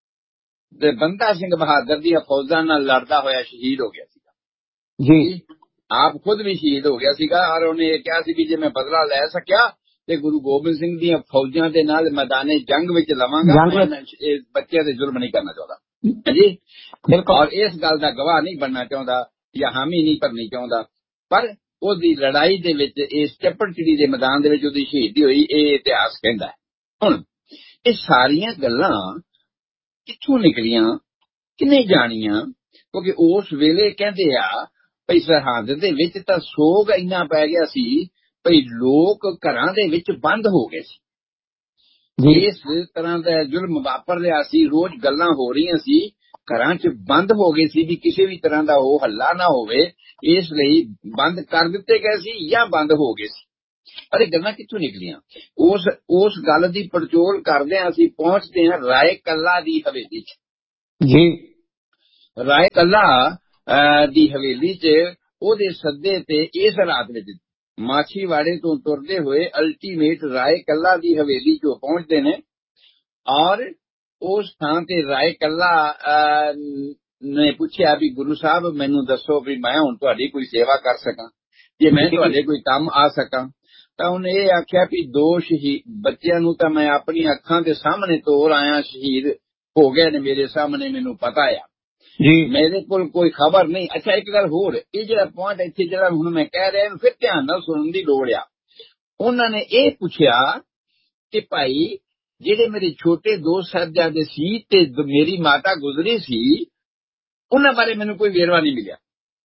ਤੇ ਬੰਦਾ ਸਿੰਘ ਬਹਾਦਰ ਦੀਆਂ ਫੌਜਾਂ ਨਾਲ ਲੜਦਾ ਹੋਇਆ ਸ਼ਹੀਦ ਹੋ ਗਿਆ ਸੀਗਾ ਜੀ। ਆਪ ਖੁਦ ਵੀ ਸ਼ਹੀਦ ਹੋ ਗਿਆ ਸੀਗਾ ਔਰ ਉਹਨੇ ਇਹ ਕਿਹਾ ਸੀ ਵੀ ਜੇ ਮੈਂ ਬਦਲਾ ਲੈ ਸਕਿਆ ਤੇ ਗੁਰੂ ਗੋਬਿੰਦ ਸਿੰਘ ਦੀਆਂ ਫੌਜਾਂ ਦੇ ਨਾਲ ਮੈਦਾਨੇ ਜੰਗ ਵਿੱਚ ਲਵਾਂਗਾ। ਇਹ ਬੱਚਿਆਂ ਦੇ ਜ਼ੁਲਮ ਨਹੀਂ ਕਰਨਾ ਚਾਹੁੰਦਾ ਜੀ, ਔਰ ਇਸ ਗੱਲ ਦਾ ਗਵਾਹ ਨਹੀਂ ਬਣਨਾ ਚਾਹੁੰਦਾ ਜਾਂ ਹਾਮੀ ਨਹੀਂ ਭਰਨੀ ਚਾਹੁੰਦਾ। ਪਰ ਉਹਦੀ ਲੜਾਈ ਦੇ ਵਿੱਚ ਇਸ ਚੱਪੜਚਿੜੀ ਦੇ ਮੈਦਾਨ ਦੇ ਵਿੱਚ ਉਹਦੀ ਸ਼ਹੀਦੀ ਹੋਈ, ਇਹ ਇਤਿਹਾਸ ਕਹਿੰਦਾ ਹੈ। ਹੁਣ ਇਹ ਸਾਰੀਆਂ ਗੱਲਾਂ ਕਿੱਥੋਂ ਨਿਕਲੀਆਂ, ਕਿੰਨੇ ਜਾਣੀਆਂ? ਕਿਉਂਕਿ ਉਸ ਵੇਲੇ ਕਹਿੰਦੇ ਆ ਭਈ ਸਰਹੰਦ ਦੇ ਵਿੱਚ ਤਾਂ ਸੋਗ ਇੰਨਾ ਪੈ ਗਿਆ ਸੀ ਭਈ ਲੋਕ ਘਰਾਂ ਦੇ ਵਿੱਚ ਬੰਦ ਹੋ ਗਏ ਸੀ। ਇਸ ਤਰ੍ਹਾਂ ਦਾ ਜ਼ੁਲਮ ਵਾਪਰ ਰਿਹਾ ਸੀ, ਰੋਜ਼ ਗੱਲਾਂ ਹੋ ਰਹੀਆਂ ਸੀ, ਘਰਾਂ 'ਚ ਬੰਦ ਹੋ ਗਏ ਸੀ ਵੀ ਕਿਸੇ ਵੀ ਤਰ੍ਹਾਂ ਦਾ ਉਹ ਹੱਲਾ ਨਾ ਹੋਵੇ, ਇਸ ਲਈ ਬੰਦ ਕਰ ਦਿੱਤੇ ਗਏ ਸੀ ਜਾਂ ਬੰਦ ਹੋ ਗਏ ਸੀ। ਪਰ ਇਹ ਗੱਲਾਂ ਕਿੱਥੋਂ ਨਿਕਲੀਆਂ? ਉਸ ਉਸ ਗੱਲ ਦੀ ਪੜਚੋਲ ਕਰਦੇ ਹਾਂ ਅਸੀਂ ਪਹੁੰਚਦੇ ਹਾਂ ਰਾਏ ਕੱਲਾ ਦੀ ਹਵੇਲੀ 'ਚ ਜੀ। ਰਾਏ ਕੱਲਾ ਦੀ ਹਵੇਲੀ 'ਚ ਉਹਦੇ ਸੱਦੇ ਤੇ ਇਸ ਰਾਤ ਵਿੱਚ ਮਾਛੀਵਾੜੇ ਤੋਂ ਤੁਰਦੇ ਹੋਏ ਅਲਟੀਮੇਟ ਰਾਏ ਕੱਲਾ ਦੀ ਹਵੇਲੀ 'ਚੋਂ ਪਹੁੰਚਦੇ ਨੇ। ਔਰ ਉਸ ਥਾਂ ਤੇ ਰਾਏ ਕੱਲਾ ਨੇ ਪੁੱਛਿਆ ਵੀ ਗੁਰੂ ਸਾਹਿਬ ਮੈਨੂੰ ਦੱਸੋ ਵੀ ਮੈਂ ਹੁਣ ਤੁਹਾਡੀ ਕੋਈ ਸੇਵਾ ਕਰ ਸਕਾਂ, ਜੇ ਮੈਂ ਤੁਹਾਡੇ ਕੋਈ ਕੰਮ ਆ ਸਕਾਂ। ਤਾਂ ਉਹਨੇ ਇਹ ਆਖਿਆ ਵੀ ਦੋ ਸ਼ਹੀਦ ਬੱਚਿਆਂ ਨੂੰ ਤਾਂ ਮੈਂ ਆਪਣੀਆਂ ਅੱਖਾਂ ਦੇ ਸਾਹਮਣੇ ਤੋਰ ਆਇਆ, ਸ਼ਹੀਦ ਹੋ ਗਏ ਨੇ ਮੇਰੇ ਸਾਹਮਣੇ, ਮੈਨੂੰ ਪਤਾ ਆ ਜੀ, ਮੇਰੇ ਕੋਲ ਕੋਈ ਖਬਰ ਨਹੀਂ। ਅੱਛਾ ਇੱਕ ਗੱਲ ਹੋਰ, ਇਹ ਜਿਹੜਾ ਪੁਆਇੰਟ ਇੱਥੇ ਜਿਹੜਾ ਹੁਣ ਮੈਂ ਕਹਿ ਰਿਹਾ ਇਹਨੂੰ ਫਿਰ ਧਿਆਨ ਨਾਲ ਸੁਣਨ ਦੀ ਲੋੜ ਆ। ਉਹਨਾਂ ਨੇ ਇਹ ਪੁੱਛਿਆ ਕਿ ਭਾਈ ਜਿਹੜੇ ਮੇਰੇ ਛੋਟੇ ਦੋ ਸਾਹਿਬਜ਼ਾਦੇ ਸੀ ਤੇ ਮੇਰੀ ਮਾਤਾ ਗੁਜ਼ਰੀ ਸੀ, ਉਹਨਾਂ ਬਾਰੇ ਮੈਨੂੰ ਕੋਈ ਵੇਰਵਾ ਨਹੀਂ ਮਿਲਿਆ।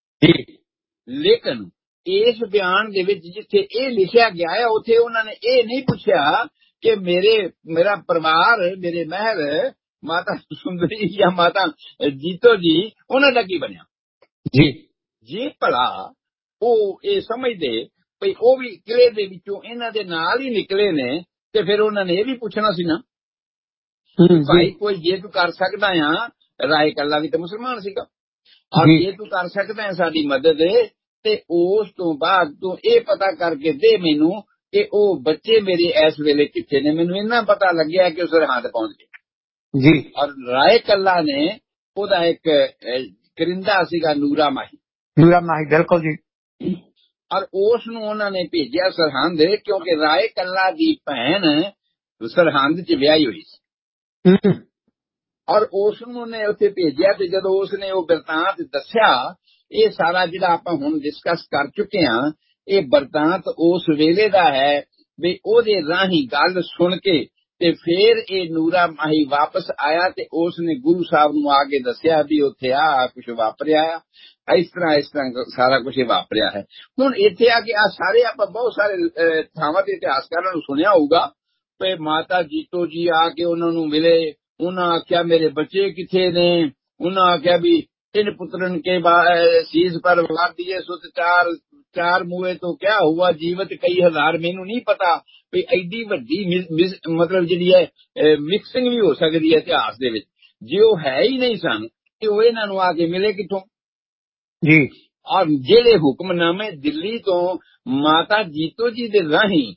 ਲੇਕਿਨ ਇਸ ਬਿਆਨ ਦੇ ਵਿੱਚ ਜਿੱਥੇ ਇਹ ਲਿਖਿਆ ਗਿਆ ਹੈ ਉੱਥੇ ਉਹਨਾਂ ਨੇ ਇਹ ਨਹੀਂ ਪੁੱਛਿਆ ਕਿ ਮੇਰੇ ਮੇਰਾ ਪਰਿਵਾਰ, ਮੇਰੇ ਮਹਿਲ, ਮਾਤਾ ਸੁੰਦਰੀ ਜਾਂ ਮਾਤਾ ਜੀਤੋ ਜੀ, ਉਹਨਾਂ ਦਾ ਕੀ ਬਣਿਆ ਜੀ। ਜੇ ਭਲਾ ਉਹ ਇਹ ਸਮਝਦੇ ਭਈ ਉਹ ਵੀ ਕਿਲੇ ਦੇ ਵਿੱਚੋਂ ਇਹਨਾਂ ਦੇ ਨਾਲ ਹੀ ਨਿਕਲੇ ਨੇ ਤੇ ਫਿਰ ਉਹਨਾਂ ਨੇ ਇਹ ਵੀ ਪੁੱਛਣਾ ਸੀ ਨਾ ਭਾਈ ਕੋਈ ਜੇ ਤੂੰ ਕਰ ਸਕਦਾ ਆ, ਰਾਏ ਕੱਲਾ ਵੀ ਤਾਂ ਮੁਸਲਮਾਨ ਸੀਗਾ, ਔਰ ਜੇ ਤੂੰ ਕਰ ਸਕਦਾ ਹੈ ਸਾਡੀ ਮਦਦ ਤੇ ਉਸ ਤੋਂ ਬਾਅਦ ਤੂੰ ਇਹ ਪਤਾ ਕਰਕੇ ਦੇ ਮੈਨੂੰ ਕਿ ਉਹ ਬੱਚੇ ਮੇਰੇ ਇਸ ਵੇਲੇ ਕਿੱਥੇ ਨੇ। ਮੈਨੂੰ ਇੰਨਾ ਪਤਾ ਲੱਗਿਆ ਕਿ ਉਹ ਸਰਹੰਦ ਪਹੁੰਚ ਗਏ ਜੀ। ਔਰ ਰਾਏ ਕੱਲਾ ਨੇ ਉਹਦਾ ਇੱਕ ਕਰਿੰਦਾ ਸੀਗਾ ਨੂਰਾ ਮਾਹੀ, ਨੂਰਾ ਮਾਹੀ, ਬਿਲਕੁਲ ਜੀ। ਔਰ ਉਸ ਨੂੰ ਉਹਨਾਂ ਨੇ ਭੇਜਿਆ ਸਰਹੰਦ, ਕਿਉਂਕਿ ਰਾਏ ਕੱਲਾ ਦੀ ਭੈਣ ਸਰਹੰਦ 'ਚ ਵਿਆਹੀ ਹੋਈ ਸੀ ਔਰ ਉਸ ਨੂੰ ਉਹਨੇ ਉੱਥੇ ਭੇਜਿਆ। ਤੇ ਜਦੋਂ ਉਸਨੇ ਉਹ ਬਿਰਤਾਂਤ ਦੱਸਿਆ, ਇਹ ਸਾਰਾ ਜਿਹੜਾ ਆਪਾਂ ਹੁਣ ਡਿਸਕਸ ਕਰ ਚੁੱਕੇ ਹਾਂ, ਇਹ ਬਿਰਤਾਂਤ ਉਸ ਵੇਲੇ ਦਾ ਹੈ ਵੀ ਉਹਦੇ ਰਾਹੀਂ ਗੱਲ ਸੁਣ ਕੇ ਤੇ ਫਿਰ ਇਹ ਨੂਰਾ ਮਾਹੀ ਵਾਪਸ ਆਇਆ ਤੇ ਉਸਨੇ ਗੁਰੂ ਸਾਹਿਬ ਨੂੰ ਆ ਕੇ ਦੱਸਿਆ ਵੀ ਉੱਥੇ ਆ ਕੁਛ ਵਾਪਰਿਆ ਆ, ਇਸ ਤਰ੍ਹਾਂ ਇਸ ਤਰ੍ਹਾਂ ਸਾਰਾ ਕੁਛ ਵਾਪਰਿਆ ਹੈ। ਹੁਣ ਇੱਥੇ ਆ ਕੇ ਆ ਸਾਰੇ ਆਪਾਂ ਬਹੁਤ ਸਾਰੇ ਥਾਵਾਂ ਦੇ ਇਤਿਹਾਸਕਾਰਾਂ ਨੂੰ ਸੁਣਿਆ ਹੋਊਗਾ ਵੀ ਮਾਤਾ ਜੀਤੋ ਜੀ ਆ ਕੇ ਉਹਨਾਂ ਨੂੰ ਮਿਲੇ, ਉਹਨਾਂ ਆਖਿਆ ਮੇਰੇ ਬੱਚੇ ਕਿੱਥੇ ਨੇ, ਉਹਨਾਂ ਆਖਿਆ ਵੀ ਤਿੰਨ ਪੁੱਤਰਨ ਕੇ ਸੀਸ ਪਰ ਵਾਰ ਦੀਏ ਸੁਤ ਚਾਰ ਚਾਰ ਮੂਏ ਤੋਂ ਕਿਆ ਹੁਆ ਜੀਵਤ ਕਈ ਹਜ਼ਾਰ। ਮੈਨੂੰ ਨਹੀਂ ਪਤਾ ਵੀ ਐਡੀ ਵੱਡੀ ਮਤਲਬ ਜਿਹੜੀ ਹੈ ਮਿਕਸਿੰਗ ਵੀ ਹੋ ਸਕਦੀ ਹੈ ਇਤਿਹਾਸ ਦੇ ਵਿੱਚ। ਜੇ ਉਹ ਹੈ ਹੀ ਨਹੀਂ ਸਨ ਤੇ ਉਹ ਇਹਨਾਂ ਨੂੰ ਆ ਕੇ ਮਿਲੇ ਕਿੱਥੋਂ ਜੀ। ਔਰ ਜਿਹੜੇ ਹੁਕਮਨਾਮੇ ਦਿੱਲੀ ਤੋਂ ਮਾਤਾ ਜੀਤੋ ਜੀ ਦੇ ਰਾਹੀਂ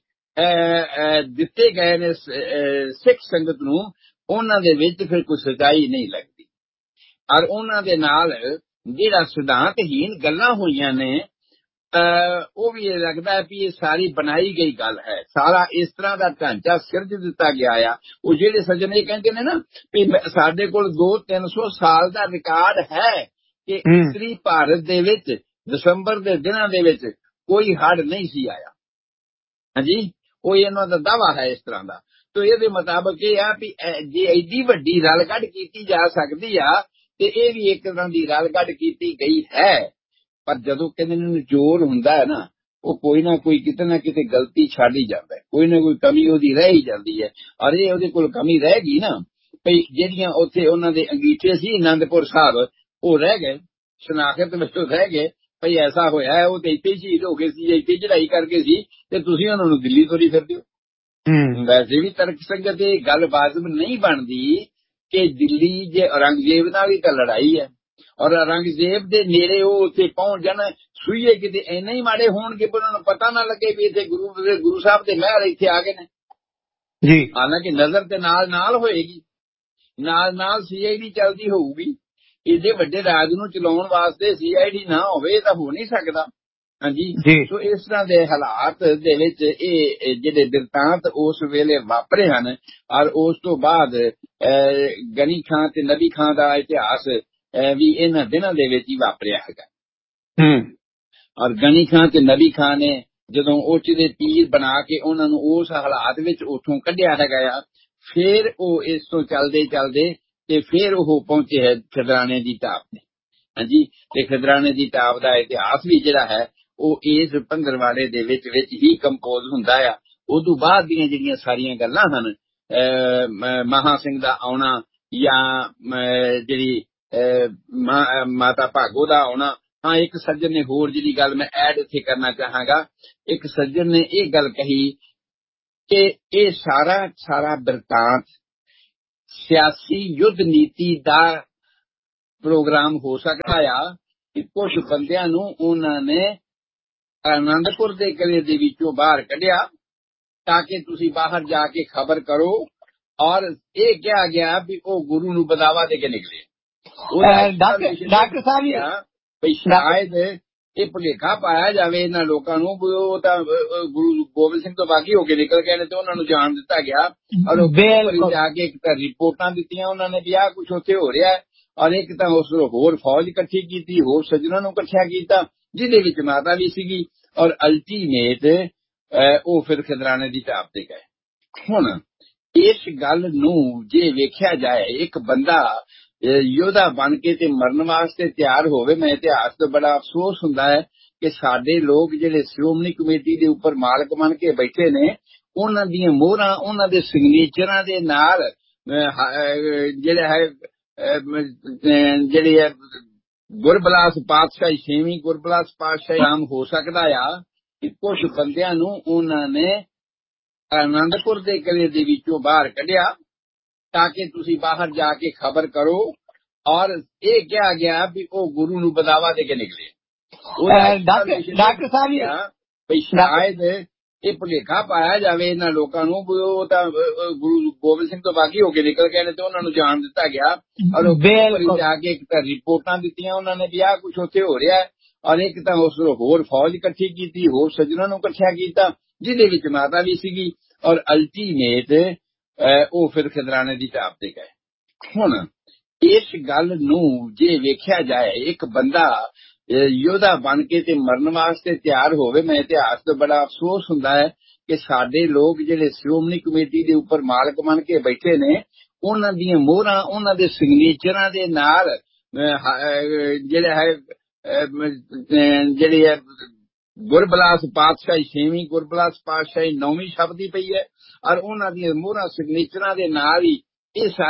ਦਿੱਤੇ ਗਏ ਨੇ ਸਿੱਖ ਸੰਗਤ ਨੂੰ, ਉਹਨਾਂ ਦੇ ਵਿੱਚ ਫਿਰ ਕੋਈ ਸਚਾਈ ਨਹੀਂ ਲੱਗਦੀ। ਔਰ ਉਹਨਾਂ ਦੇ ਨਾਲ ਜਿਹੜਾ ਸਿਧਾਂਤਹੀਨ ਗੱਲਾਂ ਹੋਈਆਂ ਨੇ ਉਹ ਵੀ ਇਹ ਲੱਗਦਾ ਹੈ ਵੀ ਇਹ ਸਾਰੀ ਬਣਾਈ ਗਈ ਗੱਲ ਹੈ। ਸਾਰਾ ਇਸ ਤਰ੍ਹਾਂ ਦਾ ਢਾਂਚਾ ਸਿਰਜ ਦਿੱਤਾ ਗਿਆ ਆ। ਉਹ ਜਿਹੜੇ ਸੱਜਣ ਇਹ ਕਹਿੰਦੇ ਨੇ ਨਾ ਵੀ ਸਾਡੇ ਕੋਲ ਦੋ ਤਿੰਨ ਸੌ ਸਾਲ ਦਾ ਰਿਕਾਰਡ ਹੈ ਕਿ ਉੱਤਰੀ ਭਾਰਤ ਦੇ ਵਿੱਚ ਦਸੰਬਰ ਦੇ ਦਿਨਾਂ ਦੇ ਵਿੱਚ ਕੋਈ ਹੜ੍ਹ ਨਹੀਂ ਸੀ ਆਇਆ। ਹਾਂਜੀ, ਉਹ ਇਹਨਾਂ ਦਾ ਦਾਵਾ ਹੈ ਇਸ ਤਰ੍ਹਾਂ ਦਾ। ਤੇ ਇਹਦੇ ਮੁਤਾਬਕ ਇਹ ਆ ਵੀ ਜੇ ਐਡੀ ਵੱਡੀ ਰਲ ਕੱਢ ਕੀਤੀ ਜਾ ਸਕਦੀ ਆ ਤੇ ਇਹ ਵੀ ਇੱਕ ਤਰ੍ਹਾਂ ਦੀ ਰਲ ਕੱਢ ਕੀਤੀ ਗਈ ਹੈ। ਪਰ ਜਦੋਂ ਕਹਿੰਦੇ ਨੂੰ ਜ਼ੋਰ ਹੁੰਦਾ ਹੈ ਨਾ, ਉਹ ਕੋਈ ਨਾ ਕੋਈ ਕਿਤੇ ਨਾ ਕਿਤੇ ਗਲਤੀ ਛੱਡ ਹੀ ਜਾਂਦਾ, ਕੋਈ ਨਾ ਕੋਈ ਕਮੀ ਉਹਦੀ ਰਹਿ ਹੀ ਜਾਂਦੀ ਹੈ। ਔਰ ਇਹ ਉਹਦੇ ਕੋਲ ਕਮੀ ਰਹਿ ਗਈ ਨਾ ਭਈ ਜਿਹੜੀਆਂ ਉੱਥੇ ਉਹਨਾਂ ਦੇ ਅੰਗੀਠੇ ਸੀ ਅਨੰਦਪੁਰ ਸਾਹਿਬ, ਉਹ ਰਹਿ ਗਏ, ਸ਼ਨਾਖਤ ਵਿੱਚ ਰਹਿ ਗਏ ਭਈ ਐਸਾ ਹੋਇਆ ਹੈ, ਉਹ ਤੇ ਇੱਥੇ ਸ਼ਹੀਦ ਹੋ ਗਏ ਸੀ, ਇੱਥੇ ਚੜਾਈ ਕਰਕੇ ਸੀ ਤੇ ਤੁਸੀਂ ਉਹਨਾਂ ਨੂੰ ਦਿੱਲੀ ਤੋਰੀ ਫਿਰਦੇ ਹੋ। ਵੈਸੇ ਵੀ ਤਰਕ ਸੰਗਤ ਇਹ ਗੱਲ ਵਾਜਬ ਨਹੀਂ ਬਣਦੀ ਕਿ ਦਿੱਲੀ ਜੇ ਔਰੰਗਜ਼ੇਬ ਨਾਲ ਹੀ ਤਾਂ ਲੜਾਈ ਹੈ ਔਰ ਔਰੰਗਜ਼ੇਬ ਦੇ ਨੇੜੇ ਉਹ ਉੱਥੇ ਪਹੁੰਚ ਜਾਣ, ਸੂਈਏ ਕਿਤੇ ਇੰਨੇ ਹੀ ਮਾੜੇ ਹੋਣਗੇ ਕਿ ਉਹਨਾਂ ਨੂੰ ਪਤਾ ਨਾ ਲੱਗੇ ਵੀ ਇੱਥੇ ਗੁਰੂ ਗੁਰੂ ਸਾਹਿਬ ਦੇ ਮਹਿਰ ਇੱਥੇ ਆ ਗਏ ਨੇ ਜੀ। ਹਾਲਾਂਕਿ ਨਜ਼ਰ ਤੇ ਨਾਲ ਨਾਲ ਹੋਏਗੀ, ਨਾਲ ਨਾਲ ਸੀ ਆਈ ਡੀ ਚੱਲਦੀ ਹੋਊਗੀ। ਇਹਦੇ ਵੱਡੇ ਰਾਜ ਨੂੰ ਚਲਾਉਣ ਵਾਸਤੇ ਸੀ ਆਈ ਡੀ ਨਾ ਹੋਵੇ ਤਾਂ ਹੋ ਨਹੀਂ ਸਕਦਾ। ਹਾਂਜੀ, ਸੋ ਇਸ ਤਰ੍ਹਾਂ ਦੇ ਹਾਲਾਤ ਦੇ ਵਿੱਚ ਇਹ ਜਿਹੜੇ ਬਿਰਤਾਂਤ ਉਸ ਵੇਲੇ ਵਾਪਰੇ ਹਨ। ਔਰ ਉਸ ਤੋਂ ਬਾਅਦ ਗਨੀ ਖਾਂ ਤੇ ਨਬੀ ਖਾਂ ਦਾ ਇਤਿਹਾਸ ਵੀ ਇਹਨਾਂ ਦਿਨਾਂ ਦੇ ਵਿੱਚ ਹੀ ਵਾਪਰਿਆ ਹੈਗਾ। ਔਰ ਗਨੀ ਖਾਂ ਤੇ ਨਬੀ ਖਾਂ ਨੇ ਜਦੋਂ ਉੱਚ ਦੇ ਪੀਰ ਬਣਾ ਕੇ ਉਹਨਾਂ ਨੂੰ ਉਸ ਹਾਲਾਤ ਵਿੱਚ ਉੱਥੋਂ ਕੱਢਿਆ ਹੈਗਾ ਆ, ਫਿਰ ਉਹ ਇਸ ਤੋਂ ਚੱਲਦੇ ਚੱਲਦੇ ਤੇ ਫਿਰ ਉਹ ਪਹੁੰਚੇ ਹੈ ਖਿਦਰਾਣੇ ਦੀ ਟਾਪ ਤੇ। ਹਾਂਜੀ, ਤੇ ਖਿਦਰਾਣੇ ਦੀ ਟਾਪ ਦਾ ਇਤਿਹਾਸ ਵੀ ਜਿਹੜਾ ਹੈ ਉਹ ਇਸ ਪੰਦਰਵਾੜੇ ਦੇ ਵਿੱਚ ਵਿੱਚ ਹੀ ਕੰਪੋਜ਼ ਹੁੰਦਾ ਆ। ਉਦੋਂ ਬਾਅਦ ਦੀਆਂ ਜਿਹੜੀਆਂ ਸਾਰੀਆਂ ਗੱਲਾਂ ਹਨ, ਮਹਾ ਸਿੰਘ ਦਾ ਆਉਣਾ ਜਾਂ ਜਿਹੜੀ ਮਾਤਾ ਭਾਗੋ ਦਾ ਆਉਣਾ। ਹਾਂ, ਇੱਕ ਸੱਜਣ ਨੇ ਹੋਰ ਜਿਹੜੀ ਗੱਲ ਮੈਂ ਐਡ ਇੱਥੇ ਕਰਨਾ ਚਾਹਾਂਗਾ, ਇੱਕ ਸੱਜਣ ਨੇ ਇਹ ਗੱਲ ਕਹੀ ਕਿ ਇਹ ਸਾਰਾ ਸਾਰਾ ਬਿਰਤਾਂਤ ਸਿਆਸੀ ਯੁੱਧ ਨੀਤੀ ਦਾ ਪ੍ਰੋਗਰਾਮ ਹੋ ਸਕਦਾ ਆ ਕਿ ਕੁਝ ਬੰਦਿਆਂ ਨੂੰ ਉਹਨਾਂ ਨੇ ਆਨੰਦਪੁਰ ਦੇ ਕਿਲੇ ਦੇ ਵਿੱਚੋਂ ਬਾਹਰ ਕੱਢਿਆ ਤਾਂ ਕਿ ਤੁਸੀਂ ਬਾਹਰ ਜਾ ਕੇ ਖਬਰ ਕਰੋ। ਔਰ ਇਹ ਕਿਹਾ ਗਿਆ ਵੀ ਉਹ ਗੁਰੂ ਨੂੰ ਬਦਾਵਾ ਦੇ ਕੇ ਨਿਕਲੇ। ਡਾਕਟਰ ਸਾਹਿਬ ਵੀ ਸ਼ਾਇਦ ਇਹ ਭੁਲੇਖਾ ਪਾਇਆ ਜਾਵੇ ਇਹਨਾਂ ਲੋਕਾਂ ਨੂੰ ਵੀ ਉਹ ਤਾਂ ਗੁਰੂ ਗੋਬਿੰਦ ਸਿੰਘ ਤੋਂ ਬਾਗੀ ਹੋ ਕੇ ਨਿਕਲ ਗਏ ਨੇ ਤੇ ਉਹਨਾਂ ਨੂੰ ਜਾਣ ਦਿੱਤਾ ਗਿਆ। ਔਰ ਉਹ ਜਾ ਕੇ ਇੱਕ ਤਾਂ ਰਿਪੋਰਟਾਂ ਦਿੱਤੀਆਂ ਉਹਨਾਂ ਨੇ ਵੀ ਆਹ ਕੁਛ ਉੱਥੇ ਹੋ ਰਿਹਾ, ਔਰ ਇੱਕ ਤਾਂ ਉਸ ਹੋਰ ਫੌਜ ਇਕੱਠੀ ਕੀਤੀ, ਹੋਰ ਸੱਜਣਾਂ ਨੂੰ ਇਕੱਠਿਆ ਕੀਤਾ ਜਿਹਦੇ ਵਿੱਚ ਮਾਤਾ ਵੀ ਸੀਗੀ। ਔਰ ਅਲਟੀਮੇਟ ਉਹ ਫਿਰ ਖਿਦਰਾਣੇ ਦੀ ਟਾਪ ਤੇ ਗਏ। ਹੁਣ ਇਸ ਗੱਲ ਨੂੰ ਜੇ ਵੇਖਿਆ ਜਾਏ, ਇੱਕ ਬੰਦਾ ਯੋਧਾ ਬਣ ਕੇ ਤੇ ਮਰਨ ਵਾਸਤੇ ਤਿਆਰ ਹੋਵੇ, ਮੈਂ ਇਤਿਹਾਸ ਤੋਂ ਬੜਾ ਅਫਸੋਸ ਹੁੰਦਾ ਹੈ ਕਿ ਸਾਡੇ ਲੋਕ ਜਿਹੜੇ ਸ਼੍ਰੋਮਣੀ ਕਮੇਟੀ ਦੇ ਉੱਪਰ ਮਾਲਕ ਬਣ ਕੇ ਬੈਠੇ ਨੇ, ਉਹਨਾਂ ਦੀਆਂ ਮੋਹਰਾਂ, ਉਹਨਾਂ ਦੇ ਸਿਗਨੇਚਰਾਂ ਦੇ ਨਾਲ ਜਿਹੜਾ ਹੈ ਜਿਹੜੀ ਹੈ ਗੁਰਬਲਾਸ ਪਾਤਸ਼ਾਹੀ, ਛੇਵੀਂ ਗੁਰਬਲਾਸ ਪਾਤਸ਼ਾਹੀ ਨਾਮ ਹੋ ਸਕਦਾ ਆ ਕਿ ਕੁਝ ਬੰਦਿਆਂ ਨੂੰ ਉਹਨਾਂ ਨੇ ਆਨੰਦਪੁਰ ਦੇ ਕਿਲੇ ਦੇ ਵਿੱਚੋਂ ਬਾਹਰ ਕੱਢਿਆ ਤਾਂ ਕਿ ਤੁਸੀਂ ਬਾਹਰ ਜਾ ਕੇ ਖਬਰ ਕਰੋ। ਔਰ ਇਹ ਕਿਹਾ ਗਿਆ ਵੀ ਉਹ ਗੁਰੂ ਨੂੰ ਬਦਾਵਾ ਦੇ ਕੇ ਨਿਕਲੇ। ਡਾਕਟਰ ਸਾਹਿਬ ਵੀ ਸ਼ਾਇਦ ਇਹ ਭੁਲੇਖਾ ਪਾਇਆ ਜਾਵੇ ਇਹਨਾਂ ਲੋਕਾਂ ਨੂੰ ਵੀ ਉਹ ਤਾਂ ਗੁਰੂ ਗੋਬਿੰਦ ਸਿੰਘ ਤੋਂ ਬਾਗੀ ਹੋ ਕੇ ਨਿਕਲ ਗਏ ਨੇ ਤੇ ਉਹਨਾਂ ਨੂੰ ਜਾਣ ਦਿੱਤਾ ਗਿਆ। ਔਰ ਉਹ ਜਾ ਕੇ ਇੱਕ ਤਾਂ ਰਿਪੋਰਟਾਂ ਦਿੱਤੀਆਂ ਉਹਨਾਂ ਨੇ ਵੀ ਆਹ ਕੁਛ ਉੱਥੇ ਹੋ ਰਿਹਾ, ਔਰ ਇੱਕ ਤਾਂ ਉਸ ਹੋਰ ਫੌਜ ਇਕੱਠੀ ਕੀਤੀ, ਹੋਰ ਸੱਜਣਾਂ ਨੂੰ ਇਕੱਠਿਆ ਕੀਤਾ, ਜਿਹਦੇ ਵਿੱਚ ਮਾਤਾ ਵੀ ਸੀਗੀ। ਔਰ ਅਲਟੀਮੇਟ ਉਹ ਫਿਰ ਖਿਦਰਾਣੇ ਦੀ ਟਾਪ ਤੇ ਗਏ। ਹੁਣ ਇਸ ਗੱਲ ਨੂੰ ਜੇ ਵੇਖਿਆ ਜਾਏ, ਇੱਕ ਬੰਦਾ ਯੋਧਾ ਬਣ ਕੇ ਤੇ ਮਰਨ ਵਾਸਤੇ ਤਿਆਰ ਹੋਵੇ, ਮੈਂ ਇਤਿਹਾਸ ਤੋਂ ਬੜਾ ਅਫਸੋਸ ਹੁੰਦਾ ਹੈ ਕਿ ਸਾਡੇ ਲੋਕ ਜਿਹੜੇ ਸ਼੍ਰੋਮਣੀ ਕਮੇਟੀ ਦੇ ਉੱਪਰ ਮਾਲਕ ਬਣ ਕੇ ਬੈਠੇ ਨੇ, ਉਹਨਾਂ ਦੀਆਂ ਮੋਹਰਾਂ, ਉਹਨਾਂ ਦੇ ਸਿਗਨੇਚਰਾਂ ਦੇ ਨਾਲ ਜਿਹੜਾ ਹੈ ਜਿਹੜੀ ਹੈ ਗੁਰਬਲਾਸ ਪਾਤਸ਼ਾਹੀ ਛੇਵੀਂ, ਗੁਰਬਲਾਸ ਪਾਤਸ਼ਾਹੀ ਨੌਵੀਂ ਛਪਦੀ ਪਈ ਹੈ, ਔਰ ਉਹਨਾਂ ਦੀਆਂ ਮੋਹਰਾਂ ਸਿਗਨੇਚਰਾਂ ਦੇ ਨਾਲ ਹੀ ਇਹ